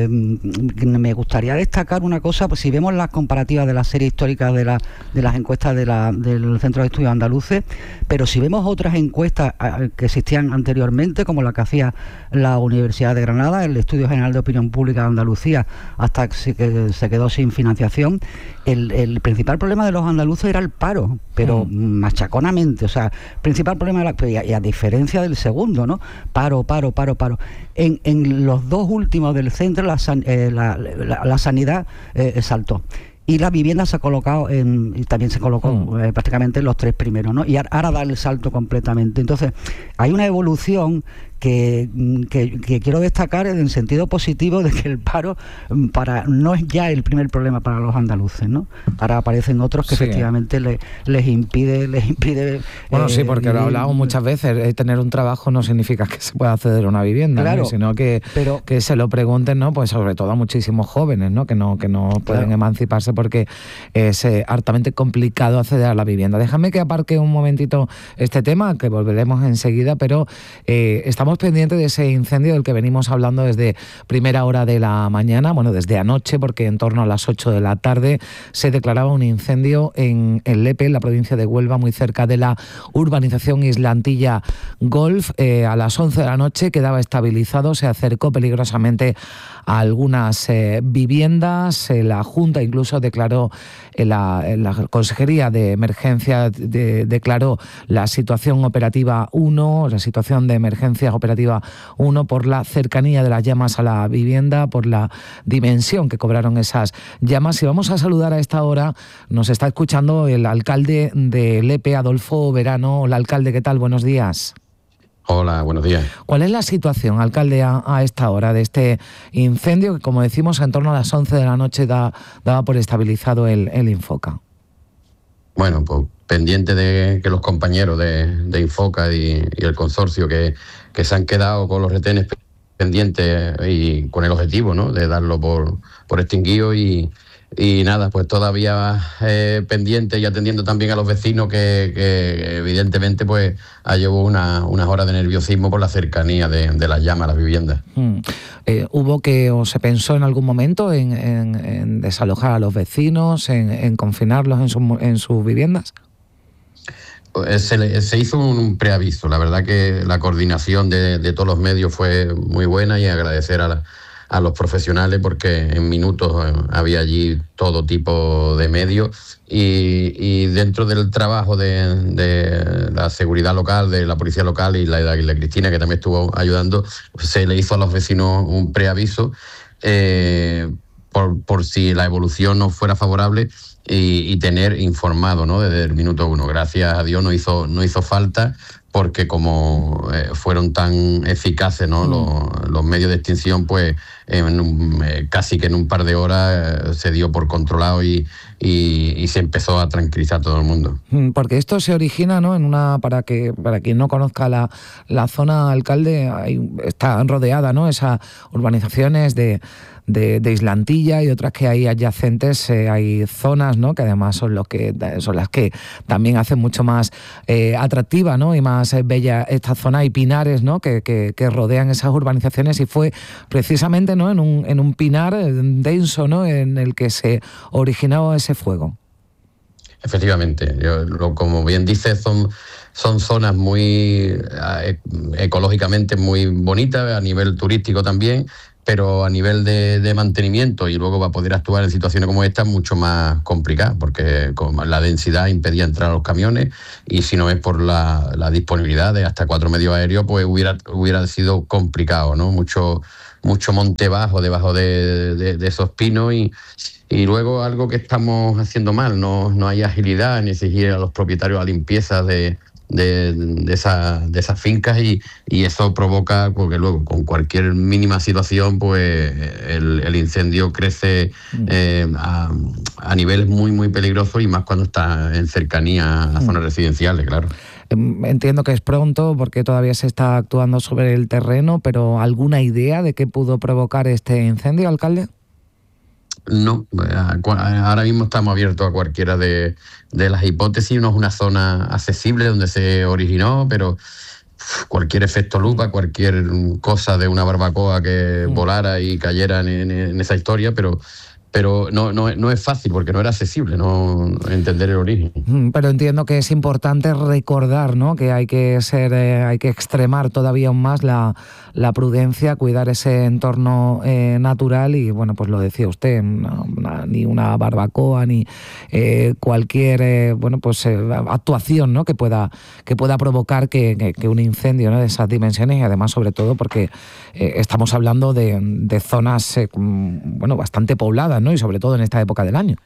me gustaría destacar una cosa, pues si vemos las comparativas de la serie histórica de, la, de las encuestas de la, del Centro de Estudios Andaluces, pero si vemos otras encuestas que existían anteriormente, como la que hacía la Universidad de Granada, el Estudio General de Opinión Pública de Andalucía, hasta que se quedó sin financiación, el, el principal problema de los andaluces era el paro, pero mm. machaconamente, o sea, el principal problema era, y a, y a diferencia del segundo, ¿no? Paro, paro, paro, paro. En, en los dos últimos del centro la, eh, la, la, la sanidad eh, saltó. Y la vivienda se ha colocado en, y también se colocó mm. eh, prácticamente en los tres primeros, ¿no? Y ahora da el salto completamente. Entonces, hay una evolución que, que, que quiero destacar en el sentido positivo de que el paro para no es ya el primer problema para los andaluces, ¿no? Ahora aparecen otros que sí. efectivamente le, les impide, les impide. Bueno, eh, sí, porque lo hablamos muchas veces, eh, tener un trabajo no significa que se pueda acceder a una vivienda, claro, ¿no? Sino que, pero, que se lo pregunten, ¿no? Pues sobre todo a muchísimos jóvenes, ¿no? Que no, que no pueden claro. emanciparse porque es eh, hartamente complicado acceder a la vivienda. Déjame que aparque un momentito este tema, que volveremos enseguida, pero eh, estamos Estamos pendientes de ese incendio del que venimos hablando desde primera hora de la mañana, bueno, desde anoche, porque en torno a las ocho de la tarde se declaraba un incendio en, en Lepe, en la provincia de Huelva, muy cerca de la urbanización Islantilla Golf. Eh, a las once de la noche quedaba estabilizado, se acercó peligrosamente a algunas eh, viviendas. Eh, la Junta incluso declaró, en la, en la Consejería de Emergencia de, declaró la situación operativa uno, la situación de emergencia operativa uno por la cercanía de las llamas a la vivienda, por la dimensión que cobraron esas llamas. Y vamos a saludar a esta hora, nos está escuchando el alcalde de Lepe, Adolfo Verano. Hola, alcalde, ¿qué tal? Buenos días. Hola, buenos días. ¿Cuál es la situación, alcalde, a, a esta hora de este incendio que, como decimos, en torno a las once de la noche da, daba por estabilizado el, el Infoca? Bueno, pues pendiente de que los compañeros de, de Infoca y, y el consorcio que, que se han quedado con los retenes pendientes y con el objetivo, ¿no?, de darlo por, por extinguido y... Y nada, pues todavía eh, pendiente y atendiendo también a los vecinos que, que evidentemente pues llevó una, unas horas de nerviosismo por la cercanía de, de las llamas a las viviendas. Mm. Eh, ¿Hubo que, o se pensó en algún momento en, en, en desalojar a los vecinos, en, en confinarlos en, su, en sus viviendas? Se, se hizo un preaviso. La verdad que la coordinación de, de todos los medios fue muy buena y agradecer a la a los profesionales porque en minutos había allí todo tipo de medios y, y dentro del trabajo de, de la seguridad local, de la policía local y la de Cristina, que también estuvo ayudando, se le hizo a los vecinos un preaviso eh, por, por si la evolución no fuera favorable y, y tener informado, ¿no?, desde el minuto uno. Gracias a Dios no hizo, no hizo falta, porque como eh, fueron tan eficaces, ¿no?, mm. los, los medios de extinción, pues en un, eh, casi que en un par de horas eh, se dio por controlado y, y, y se empezó a tranquilizar todo el mundo. Porque esto se origina, ¿no?, en una, para que para quien no conozca la, la zona, alcalde, hay, está rodeada, ¿no?, esas urbanizaciones de De, de Islantilla y otras que hay adyacentes, eh, hay zonas, ¿no?, que además son, los que, son las que también hacen mucho más eh, atractiva, ¿no?, y más eh, bella esta zona. Hay pinares, ¿no?, que, que, que rodean esas urbanizaciones, y fue precisamente, ¿no?, en un, en un pinar denso, ¿no?, en el que se originó ese fuego. Efectivamente, yo, lo, como bien dices, son, son zonas muy eh, ecológicamente muy bonitas, a nivel turístico también, pero a nivel de, de mantenimiento y luego va a poder actuar en situaciones como esta mucho más complicada, porque la densidad impedía entrar a los camiones, y si no es por la, la disponibilidad de hasta cuatro medios aéreos, pues hubiera, hubiera sido complicado, ¿no? Mucho, mucho monte bajo debajo de, de, de esos pinos, y, y luego algo que estamos haciendo mal, no, no hay agilidad en exigir a los propietarios la limpieza de De, de, esa, de esas fincas, y, y eso provoca, porque luego con cualquier mínima situación pues el, el incendio crece eh, a, a niveles muy muy peligrosos, y más cuando está en cercanía a zonas residenciales, claro. Entiendo que es pronto porque todavía se está actuando sobre el terreno, pero ¿alguna idea de qué pudo provocar este incendio, alcalde? No, ahora mismo estamos abiertos a cualquiera de, de las hipótesis. No es una zona accesible donde se originó, pero cualquier efecto lupa, cualquier cosa de una barbacoa que volara y cayera en, en esa historia, pero pero no, no, no es fácil porque no era accesible, no entender el origen. Pero entiendo que es importante recordar, ¿no?, que hay que ser, eh, hay que extremar todavía aún más la, la prudencia, cuidar ese entorno eh, natural, y bueno, pues lo decía usted, no, una, ni una barbacoa ni eh, cualquier eh, bueno pues eh, actuación, ¿no?, que pueda que pueda provocar que, que, que un incendio, ¿no?, de esas dimensiones, y además sobre todo porque eh, estamos hablando de, de zonas eh, bueno bastante pobladas, ¿no?, y sobre todo en esta época del año.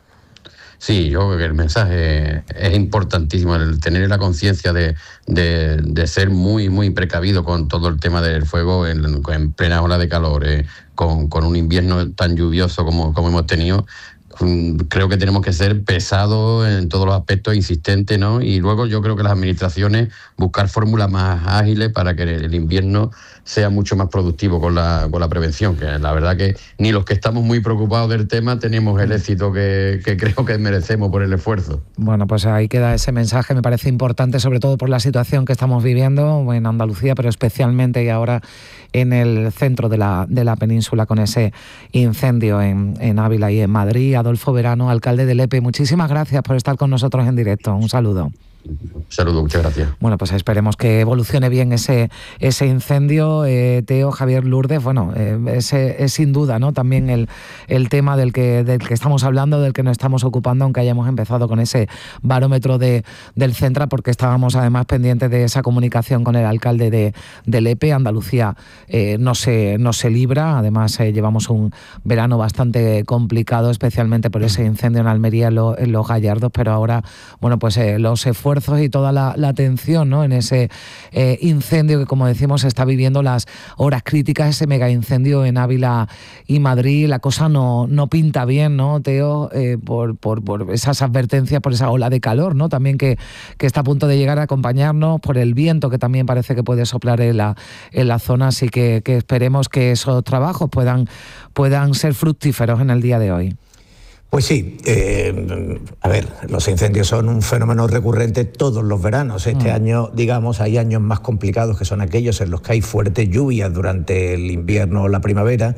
Sí, yo creo que el mensaje es importantísimo, el tener la conciencia de, de, de ser muy, muy precavido con todo el tema del fuego en, en plena ola de calor, eh, con, con un invierno tan lluvioso como, como hemos tenido. Creo que tenemos que ser pesados en todos los aspectos, insistentes, ¿no? Y luego yo creo que las administraciones buscar fórmulas más ágiles para que el invierno sea mucho más productivo con la, con la prevención, que la verdad que ni los que estamos muy preocupados del tema tenemos el éxito que, que creo que merecemos por el esfuerzo. Bueno, pues ahí queda ese mensaje, me parece importante, sobre todo por la situación que estamos viviendo en Andalucía, pero especialmente y ahora en el centro de la, de la península, con ese incendio en, en Ávila y en Madrid. Adolfo Verano, alcalde de Lepe, muchísimas gracias por estar con nosotros en directo. Un saludo. Un saludo, muchas gracias. Bueno, pues esperemos que evolucione bien ese ese incendio. Eh, Teo, Javier, Lourdes, bueno, eh, ese es sin duda, ¿no?, también el, el tema del que, del que estamos hablando, del que nos estamos ocupando, aunque hayamos empezado con ese barómetro de, del Centra, porque estábamos además pendientes de esa comunicación con el alcalde de, de Lepe. Andalucía eh, no, se, no se libra, además eh, llevamos un verano bastante complicado, especialmente por ese incendio en Almería, en, lo, en Los Gallardos, pero ahora, bueno, pues eh, los esfuerzos y toda la, la atención, ¿no?, en ese eh, incendio que, como decimos, está viviendo las horas críticas, ese mega incendio en Ávila y Madrid. La cosa no, no pinta bien, ¿no, Teo? Eh, por, por, por esas advertencias, por esa ola de calor, ¿no?, también que, que está a punto de llegar a acompañarnos, por el viento que también parece que puede soplar en la, en la zona, así que, que esperemos que esos trabajos puedan, puedan ser fructíferos en el día de hoy. Pues sí, eh, a ver, los incendios son un fenómeno recurrente todos los veranos. Este mm. año, digamos, hay años más complicados, que son aquellos en los que hay fuertes lluvias durante el invierno o la primavera,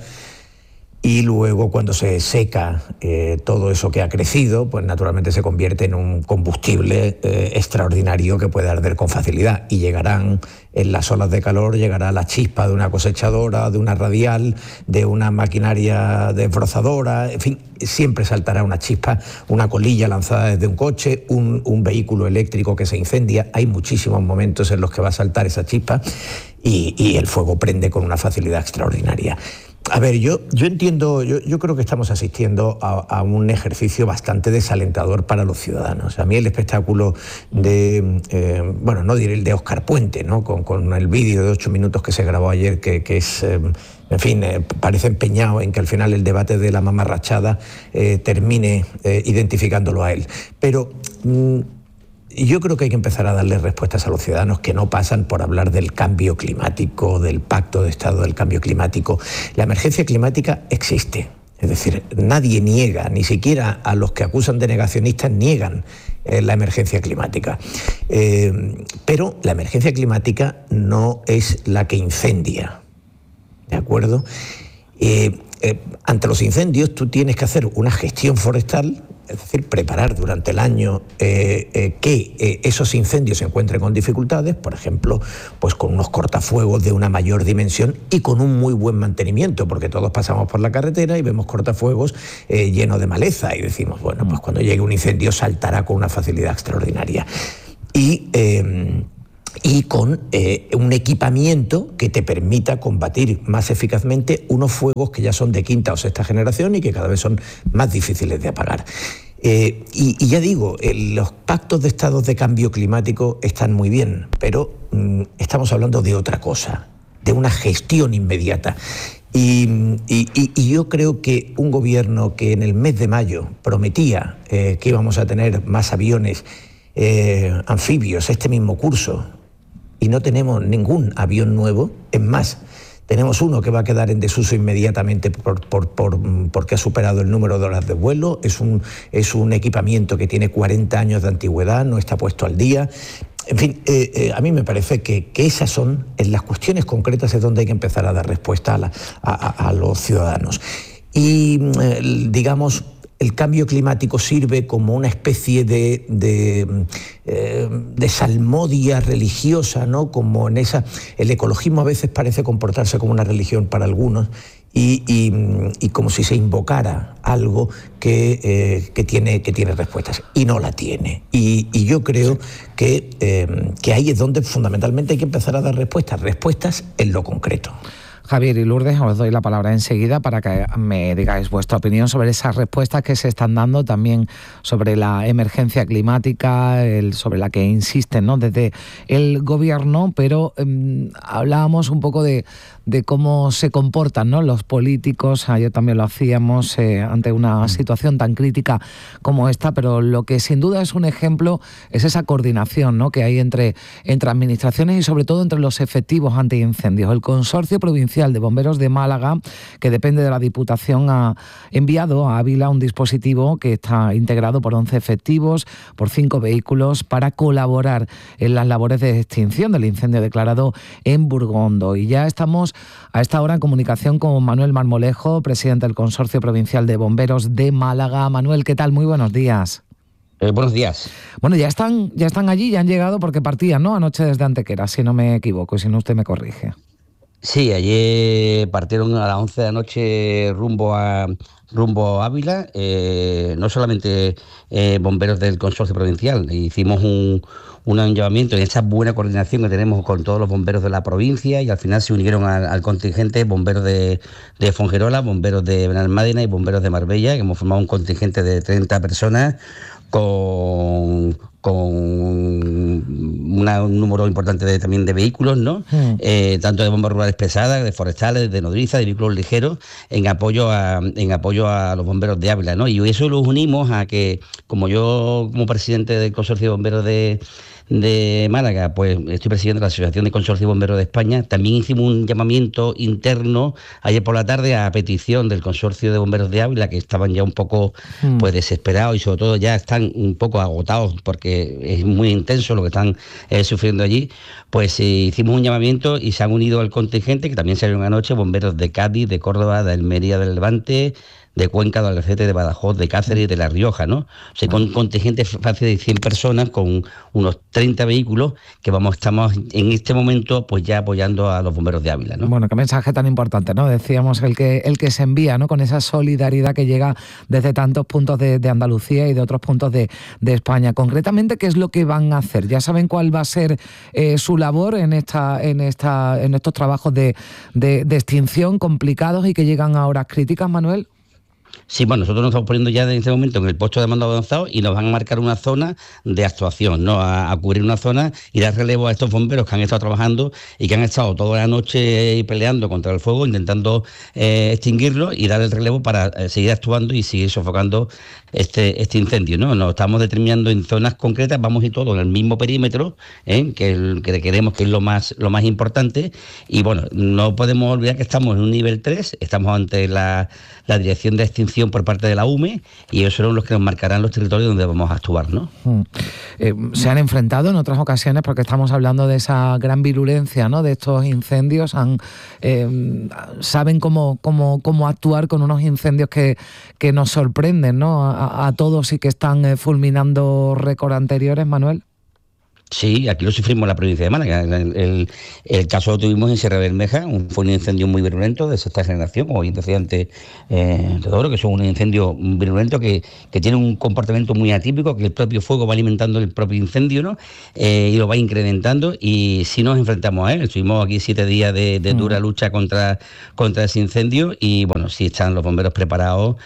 y luego cuando se seca eh, todo eso que ha crecido, pues naturalmente se convierte en un combustible eh, extraordinario que puede arder con facilidad, y llegarán en las olas de calor, llegará la chispa de una cosechadora, de una radial, de una maquinaria desbrozadora, en fin, siempre saltará una chispa, una colilla lanzada desde un coche, un, un vehículo eléctrico que se incendia. Hay muchísimos momentos en los que va a saltar esa chispa y, y el fuego prende con una facilidad extraordinaria. A ver, yo, yo entiendo, yo, yo creo que estamos asistiendo a, a un ejercicio bastante desalentador para los ciudadanos. A mí el espectáculo de, eh, bueno, no diré el de Óscar Puente, ¿no? Con, con el vídeo de ocho minutos que se grabó ayer, que, que es, eh, en fin, eh, parece empeñado en que al final el debate de la mamarrachada eh, termine eh, identificándolo a él. Pero mm, yo creo que hay que empezar a darle respuestas a los ciudadanos que no pasan por hablar del cambio climático, del pacto de Estado del cambio climático. La emergencia climática existe. Es decir, nadie niega, ni siquiera a los que acusan de negacionistas niegan eh, la emergencia climática. Eh, pero la emergencia climática no es la que incendia, ¿de acuerdo? Eh, eh, ante los incendios tú tienes que hacer una gestión forestal, es decir, preparar durante el año eh, eh, que eh, esos incendios se encuentren con dificultades, por ejemplo, pues con unos cortafuegos de una mayor dimensión y con un muy buen mantenimiento, porque todos pasamos por la carretera y vemos cortafuegos eh, llenos de maleza y decimos, bueno, pues cuando llegue un incendio saltará con una facilidad extraordinaria. Y... Eh, y con eh, un equipamiento que te permita combatir más eficazmente unos fuegos que ya son de quinta o sexta generación y que cada vez son más difíciles de apagar. Eh, y, y ya digo, eh, los pactos de estados de cambio climático están muy bien, pero mm, estamos hablando de otra cosa, de una gestión inmediata. Y, y, y yo creo que un gobierno que en el mes de mayo prometía eh, que íbamos a tener más aviones eh, anfibios este mismo curso, y no tenemos ningún avión nuevo, es más, tenemos uno que va a quedar en desuso inmediatamente por, por, por, porque ha superado el número de horas de vuelo, es un, es un equipamiento que tiene cuarenta años de antigüedad, no está puesto al día. En fin, eh, eh, a mí me parece que, que esas son, en las cuestiones concretas es donde hay que empezar a dar respuesta a, la, a, a los ciudadanos. Y, eh, digamos, el cambio climático sirve como una especie de, de, eh, de salmodia religiosa, ¿no? Como en esa, el ecologismo a veces parece comportarse como una religión para algunos y, y, y como si se invocara algo que, eh, que, tiene, que tiene respuestas y no la tiene. Y, y yo creo que, eh, que ahí es donde fundamentalmente hay que empezar a dar respuestas, respuestas en lo concreto. Javier y Lourdes, os doy la palabra enseguida para que me digáis vuestra opinión sobre esas respuestas que se están dando, también sobre la emergencia climática, el, sobre la que insisten, ¿no?, desde el gobierno, pero eh, hablábamos un poco de, de cómo se comportan, ¿no?, los políticos. Ayer también lo hacíamos eh, ante una situación tan crítica como esta, pero lo que sin duda es un ejemplo es esa coordinación, ¿no?, que hay entre, entre administraciones y sobre todo entre los efectivos antiincendios. El Consorcio Provincial de Bomberos de Málaga, que depende de la Diputación, ha enviado a Ávila un dispositivo que está integrado por once efectivos, por cinco vehículos, para colaborar en las labores de extinción del incendio declarado en Burgondo. Y ya estamos a esta hora en comunicación con Manuel Marmolejo, presidente del Consorcio Provincial de Bomberos de Málaga. Manuel, ¿qué tal? Muy buenos días. Eh, buenos días. Bueno, ya están, ya están allí, ya han llegado porque partían, ¿no?, anoche desde Antequera, si no me equivoco, y si no usted me corrige. Sí, ayer partieron a las once de la noche rumbo a rumbo a Ávila, eh, no solamente eh, bomberos del Consorcio Provincial, hicimos un, un llamamiento en esa buena coordinación que tenemos con todos los bomberos de la provincia y al final se unieron al, al contingente bomberos de, de Fonjerola, bomberos de Benalmádena y bomberos de Marbella, que hemos formado un contingente de treinta personas con... con una, un número importante de, también de vehículos, ¿no? Mm. Eh, tanto de bombas rurales pesadas, de forestales, de nodriza, de vehículos ligeros, en apoyo a en apoyo a los bomberos de Ávila, ¿no? Y eso lo unimos a que, como yo, como presidente del Consorcio de Bomberos de de Málaga, pues estoy presidiendo la Asociación de Consorcio de Bomberos de España, también hicimos un llamamiento interno ayer por la tarde a petición del Consorcio de Bomberos de Ávila, que estaban ya un poco mm. pues desesperados y sobre todo ya están un poco agotados porque es muy intenso lo que están eh, sufriendo allí. Pues eh, hicimos un llamamiento y se han unido al contingente, que también salieron anoche bomberos de Cádiz, de Córdoba, de Almería del Levante, de Cuenca, de Albacete, de Badajoz, de Cáceres y de La Rioja, ¿no? O sea, con un contingente fácil de cien personas, con unos treinta vehículos, que vamos, estamos en este momento pues ya apoyando a los bomberos de Ávila, ¿no? Bueno, qué mensaje tan importante, ¿no? Decíamos el que el que se envía, ¿no? Con esa solidaridad que llega desde tantos puntos de, de Andalucía y de otros puntos de, de España. Concretamente, ¿qué es lo que van a hacer? ¿Ya saben cuál va a ser eh, su labor en esta, en esta, en estos trabajos de, de, de extinción complicados y que llegan a horas críticas, Manuel? Sí, bueno, nosotros nos estamos poniendo ya en este momento en el puesto de mando avanzado y nos van a marcar una zona de actuación, ¿no? A, a cubrir una zona y dar relevo a estos bomberos que han estado trabajando y que han estado toda la noche peleando contra el fuego, intentando eh, extinguirlo y dar el relevo para eh, seguir actuando y seguir sofocando este, este incendio, ¿no? Nos estamos determinando en zonas concretas, vamos a ir todos en el mismo perímetro, ¿eh? que, el, que queremos que es lo más, lo más importante. Y bueno, no podemos olvidar que estamos en un nivel tres, estamos ante la, la dirección de extinción por parte de la U M E y ellos son los que nos marcarán los territorios donde vamos a actuar, ¿no? Mm. Eh, se han enfrentado en otras ocasiones, porque estamos hablando de esa gran virulencia, ¿no? De estos incendios, han, eh, saben cómo, cómo, cómo actuar con unos incendios que, que nos sorprenden, ¿no? A, a todos y que están eh, fulminando récords anteriores, Manuel. Sí, aquí lo sufrimos en la provincia de Málaga. El, el, el caso lo tuvimos en Sierra Bermeja, un, fue un incendio muy virulento de sexta generación, como bien decía antes eh, Teodoro, que son un incendio virulento que, que tiene un comportamiento muy atípico, que el propio fuego va alimentando el propio incendio, ¿no? Eh, y lo va incrementando, y sí nos enfrentamos a él. Estuvimos aquí siete días de, de dura lucha contra, contra ese incendio y bueno, sí están los bomberos preparados.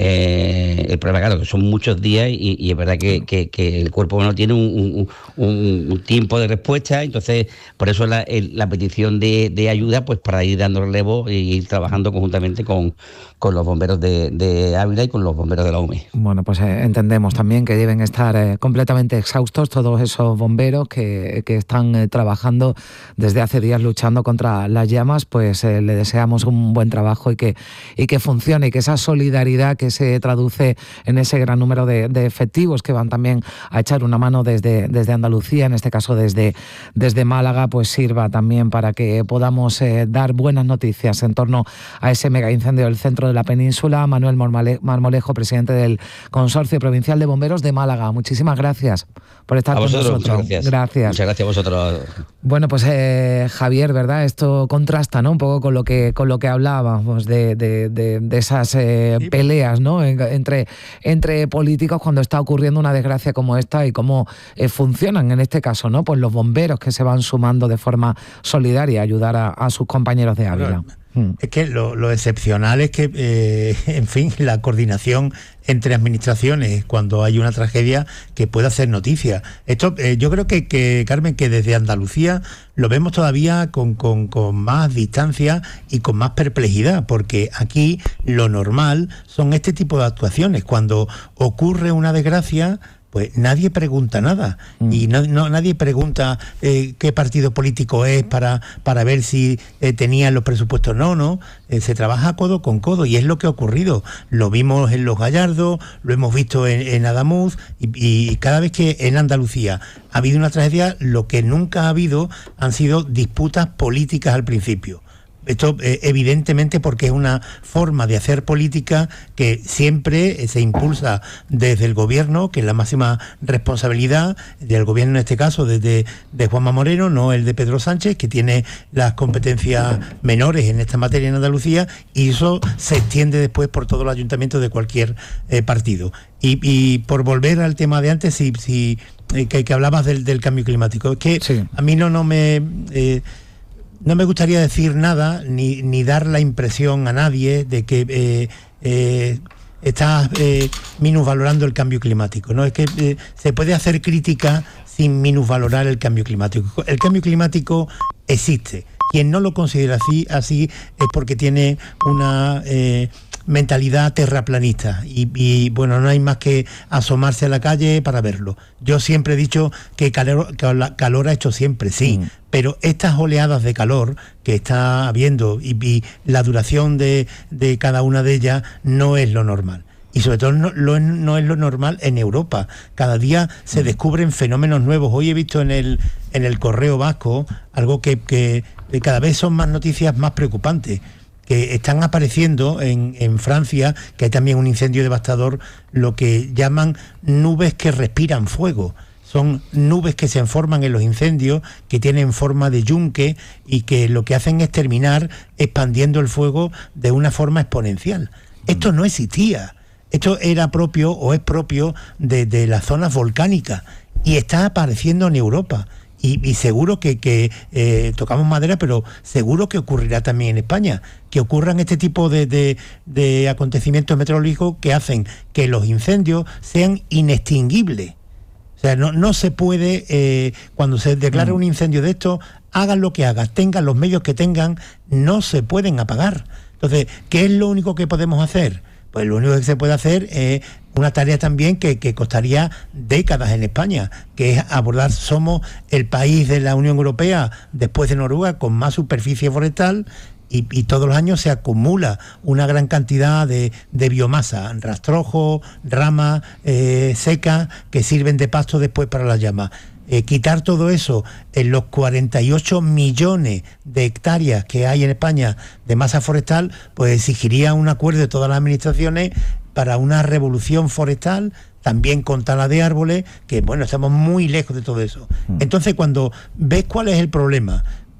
Eh, el problema, claro, que son muchos días y, y es verdad que, que, que el cuerpo no tiene un, un, un un tiempo de respuesta, entonces por eso la, el, la petición de, de ayuda, pues para ir dando relevo e ir trabajando conjuntamente con, con los bomberos de, de Ávila y con los bomberos de la U M E. Bueno, pues eh, entendemos también que deben estar eh, completamente exhaustos todos esos bomberos que, que están eh, trabajando desde hace días luchando contra las llamas, pues eh, le deseamos un buen trabajo y que, y que funcione, y que esa solidaridad que se traduce en ese gran número de, de efectivos que van también a echar una mano desde, desde Andalucía, en este caso desde, desde Málaga, pues sirva también para que podamos eh, dar buenas noticias en torno a ese mega incendio del centro de la península. Manuel Marmolejo, presidente del Consorcio Provincial de Bomberos de Málaga, muchísimas gracias por estar a con vosotros, nosotros. Muchas gracias. gracias. Muchas gracias a vosotros. Bueno, pues eh, Javier, ¿verdad? Esto contrasta, ¿no? Un poco con lo que con lo que hablábamos de, de, de, de esas eh, sí. peleas, ¿no? Entre, entre políticos cuando está ocurriendo una desgracia como esta y cómo eh, funcionan en este caso, ¿no? Pues los bomberos que se van sumando de forma solidaria a ayudar a, a sus compañeros de Ávila. Bueno, es que lo, lo excepcional es que, eh, en fin, la coordinación entre administraciones cuando hay una tragedia que pueda hacer noticia. Esto, eh, yo creo que, que, Carmen, que desde Andalucía lo vemos todavía con, con, con más distancia y con más perplejidad, porque aquí lo normal son este tipo de actuaciones. Cuando ocurre una desgracia, pues nadie pregunta nada mm. y no, no, nadie pregunta eh, qué partido político es para, para ver si eh, tenían los presupuestos. No, no, eh, se trabaja codo con codo y es lo que ha ocurrido. Lo vimos en Los Gallardos, lo hemos visto en, en Adamuz y, y cada vez que en Andalucía ha habido una tragedia, lo que nunca ha habido han sido disputas políticas al principio. Esto eh, evidentemente porque es una forma de hacer política que siempre eh, se impulsa desde el gobierno, que es la máxima responsabilidad del gobierno en este caso, desde de Juanma Moreno, no el de Pedro Sánchez, que tiene las competencias menores en esta materia en Andalucía, y eso se extiende después por todos los ayuntamientos de cualquier eh, partido. Y, y por volver al tema de antes, si, si eh, que, que hablabas del, del cambio climático, es que sí. a mí no, no me... Eh, No me gustaría decir nada ni, ni dar la impresión a nadie de que eh, eh, estás eh, minusvalorando el cambio climático, ¿no? Es que eh, se puede hacer crítica sin minusvalorar el cambio climático. El cambio climático existe. Quien no lo considera así, así es porque tiene una eh, mentalidad terraplanista y, y bueno, no hay más que asomarse a la calle para verlo. Yo siempre he dicho que calor, calor ha hecho siempre, sí, mm. pero estas oleadas de calor que está habiendo y, y la duración de, de cada una de ellas no es lo normal. Y sobre todo no, lo, no es lo normal en Europa. Cada día se descubren fenómenos nuevos. Hoy he visto en el, en el Correo Vasco algo que, que cada vez son más noticias más preocupantes. que están apareciendo en, en Francia, que hay también un incendio devastador, lo que llaman nubes que respiran fuego. Son nubes que se forman en los incendios, que tienen forma de yunque y que lo que hacen es terminar expandiendo el fuego de una forma exponencial. Esto no existía. Esto era propio o es propio de, de las zonas volcánicas y está apareciendo en Europa. Y, y seguro que, que eh, tocamos madera, pero seguro que ocurrirá también en España, que ocurran este tipo de, de, de acontecimientos meteorológicos que hacen que los incendios sean inextinguibles. O sea, no, no se puede, eh, cuando se declara un incendio de esto, hagan lo que hagan, tengan los medios que tengan, no se pueden apagar. Entonces, ¿qué es lo único que podemos hacer? Pues lo único que se puede hacer es una tarea también que, que costaría décadas en España, que es abordar, somos el país de la Unión Europea, después de Noruega, con más superficie forestal, y, y todos los años se acumula una gran cantidad de, de biomasa, rastrojos, ramas eh, secas, que sirven de pasto después para las llamas. Eh, quitar todo eso en los cuarenta y ocho millones de hectáreas que hay en España de masa forestal, pues exigiría un acuerdo de todas las administraciones para una revolución forestal, también con tala de árboles, que bueno, estamos muy lejos de todo eso. Entonces, cuando ves cuál es el problema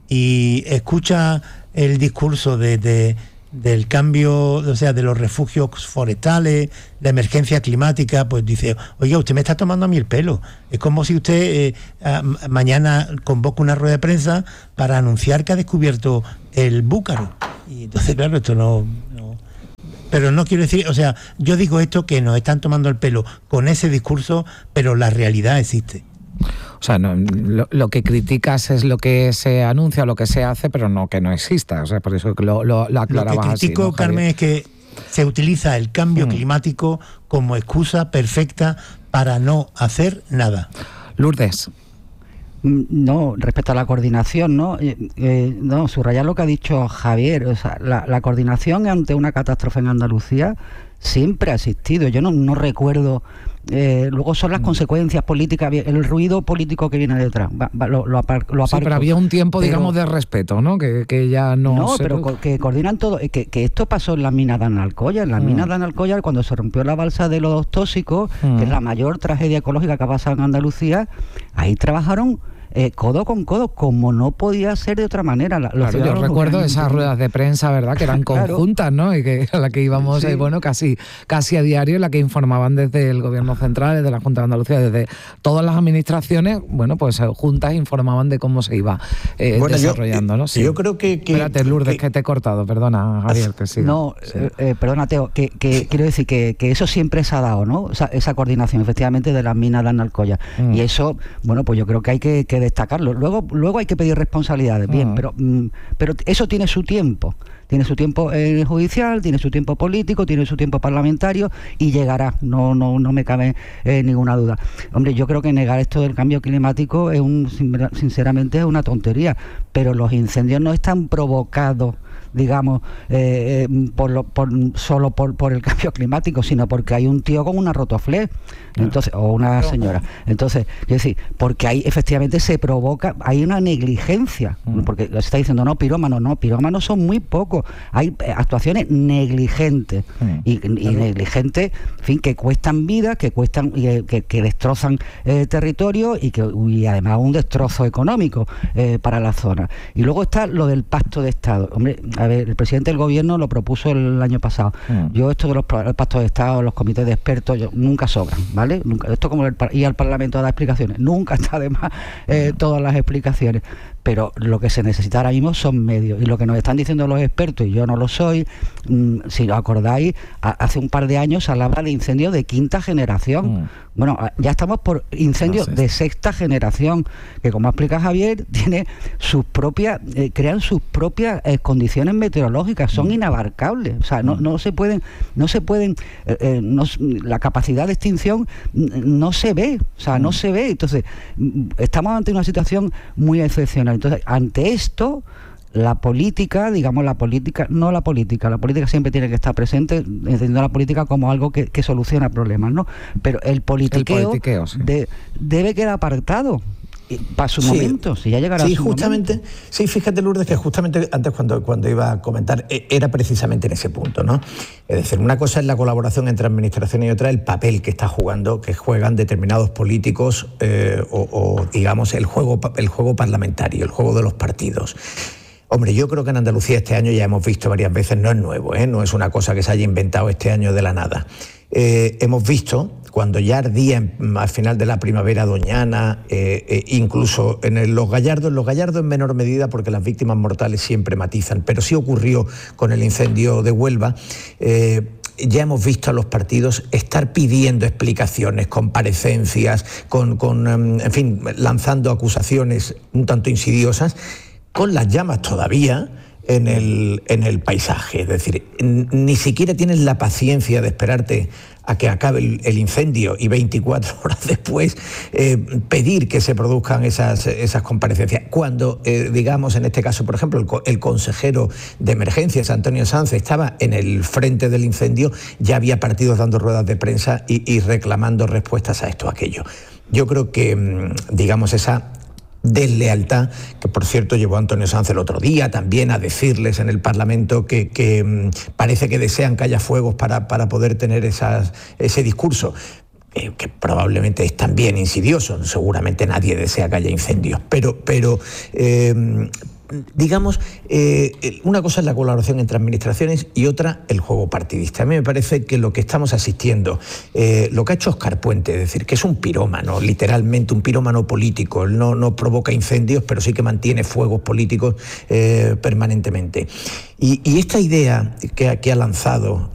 y escuchas el discurso de, de del cambio, o sea, de los refugios forestales, la emergencia climática, pues dice, oiga, usted me está tomando a mí el pelo. Es como si usted eh, a, mañana convoca una rueda de prensa para anunciar que ha descubierto el búcaro. Y entonces, claro, esto no... no pero no quiero decir, o sea, yo digo esto que nos están tomando el pelo con ese discurso, pero la realidad existe. O sea, no, lo, lo que criticas es lo que se anuncia, lo que se hace, pero no que no exista. O sea, por eso lo, lo, lo aclarabas así. Lo que critico, así, ¿no, Carmen, es que se utiliza el cambio mm. climático como excusa perfecta para no hacer nada. Lourdes. No, respecto a la coordinación, ¿no? Eh, eh, no, subrayar lo que ha dicho Javier. O sea, la, la coordinación ante una catástrofe en Andalucía siempre ha existido. Yo no, no recuerdo... Eh, luego son las consecuencias políticas, el ruido político que viene detrás. Va, va, lo, lo, apar, lo aparco. Sí, pero había un tiempo, pero, digamos, de respeto, ¿no? Que, que ya no... No, se... pero co que coordinan todo. Que, que esto pasó en las minas de Analcoya. En las mm. minas de Analcoya, cuando se rompió la balsa de los tóxicos, mm. que es la mayor tragedia ecológica que ha pasado en Andalucía, ahí trabajaron... Eh, codo con codo, como no podía ser de otra manera. Los claro, yo recuerdo esas ruedas de prensa, ¿verdad?, que eran conjuntas, ¿no? Y que a la que íbamos, sí. eh, bueno, casi casi a diario, en la que informaban desde el Gobierno Central, desde la Junta de Andalucía, desde todas las administraciones, bueno, pues juntas informaban de cómo se iba eh, bueno, desarrollando, yo, ¿no? Sí. Yo creo que... que Espérate, Lourdes, que, que te he cortado, perdona, Javier, que sí. No, sí. eh, perdona, Teo, que, que quiero decir que, que eso siempre se ha dado, ¿no? O sea, esa coordinación, efectivamente, de las minas de Analcoya. Mm. Y eso, bueno, pues yo creo que hay que, que destacarlo. Luego Luego hay que pedir responsabilidades, bien, uh-huh. pero, mm, pero eso tiene su tiempo. Tiene su tiempo eh, judicial, tiene su tiempo político, tiene su tiempo parlamentario y llegará, no no no me cabe eh, ninguna duda. Hombre, yo creo que negar esto del cambio climático es un sinceramente es una tontería, pero los incendios no están provocados, digamos, eh, eh, por lo, por, solo por, por el cambio climático, sino porque hay un tío con una rotoflé, entonces, o una señora. Entonces, es decir, porque ahí efectivamente se provoca, hay una negligencia, mm. porque se está diciendo, no, pirómanos, no, pirómanos son muy pocos, hay actuaciones negligentes, mm. y, y negligentes, en fin, que cuestan vidas, que cuestan, que, que, que destrozan eh, territorio y que y además un destrozo económico eh, para la zona. Y luego está lo del pacto de Estado. Hombre, a ver, el presidente del gobierno lo propuso el año pasado. Mm. Yo esto de los pactos de Estado, los comités de expertos, yo, nunca sobran, ¿vale? Nunca, esto como el, ir al Parlamento a dar explicaciones, nunca está de más eh, todas las explicaciones. Pero lo que se necesita ahora mismo son medios. Y lo que nos están diciendo los expertos, y yo no lo soy, mmm, si os acordáis, a, hace un par de años se hablaba de incendios de quinta generación. Mm. Bueno, ya estamos por incendios no sé. de sexta generación, que como explica Javier, tiene sus propias, eh, crean sus propias eh, condiciones meteorológicas, son mm. inabarcables. O sea, no, no se pueden, no se pueden, eh, eh, no, la capacidad de extinción no se ve, o sea, mm. no se ve. Entonces, estamos ante una situación muy excepcional. Entonces, ante esto, la política, digamos la política, no la política, la política siempre tiene que estar presente, entendiendo la política como algo que, que soluciona problemas, ¿no? Pero el politiqueo, el politiqueo sí. de, debe quedar apartado. para su sí, momento, si ya llegará sí, su justamente, momento. Sí, fíjate, Lourdes, que justamente antes cuando, cuando iba a comentar, era precisamente en ese punto, ¿no? Es decir, una cosa es la colaboración entre administraciones y otra el papel que está jugando, que juegan determinados políticos eh, o, o, digamos, el juego, el juego parlamentario, el juego de los partidos. Hombre, yo creo que en Andalucía este año ya hemos visto varias veces, no es nuevo, ¿eh? No es una cosa que se haya inventado este año de la nada. Eh, hemos visto, cuando ya ardía en, al final de la primavera doñana, eh, eh, incluso en el, los Gallardos, los Gallardos en menor medida porque las víctimas mortales siempre matizan, pero sí ocurrió con el incendio de Huelva, eh, ya hemos visto a los partidos estar pidiendo explicaciones, comparecencias, con, con, en fin, lanzando acusaciones un tanto insidiosas, con las llamas todavía en el, en el paisaje. Es decir, ni siquiera tienes la paciencia de esperarte a que acabe el, el incendio y veinticuatro horas después eh, pedir que se produzcan esas, esas comparecencias. Cuando, eh, digamos, en este caso, por ejemplo, el, el consejero de emergencias, Antonio Sanz, estaba en el frente del incendio, ya había partidos dando ruedas de prensa y, y reclamando respuestas a esto, a aquello. Yo creo que, digamos, esa deslealtad, que por cierto llevó a Antonio Sanz el otro día también a decirles en el Parlamento que, que mmm, parece que desean que haya fuegos para, para poder tener esas, ese discurso, eh, que probablemente es también insidioso, seguramente nadie desea que haya incendios, pero, pero eh, digamos, eh, una cosa es la colaboración entre administraciones y otra el juego partidista. A mí me parece que lo que estamos asistiendo, eh, lo que ha hecho Óscar Puente, es decir, que es un pirómano, literalmente un pirómano político, él no, no provoca incendios, pero sí que mantiene fuegos políticos eh, permanentemente. Y, y esta idea que, que ha lanzado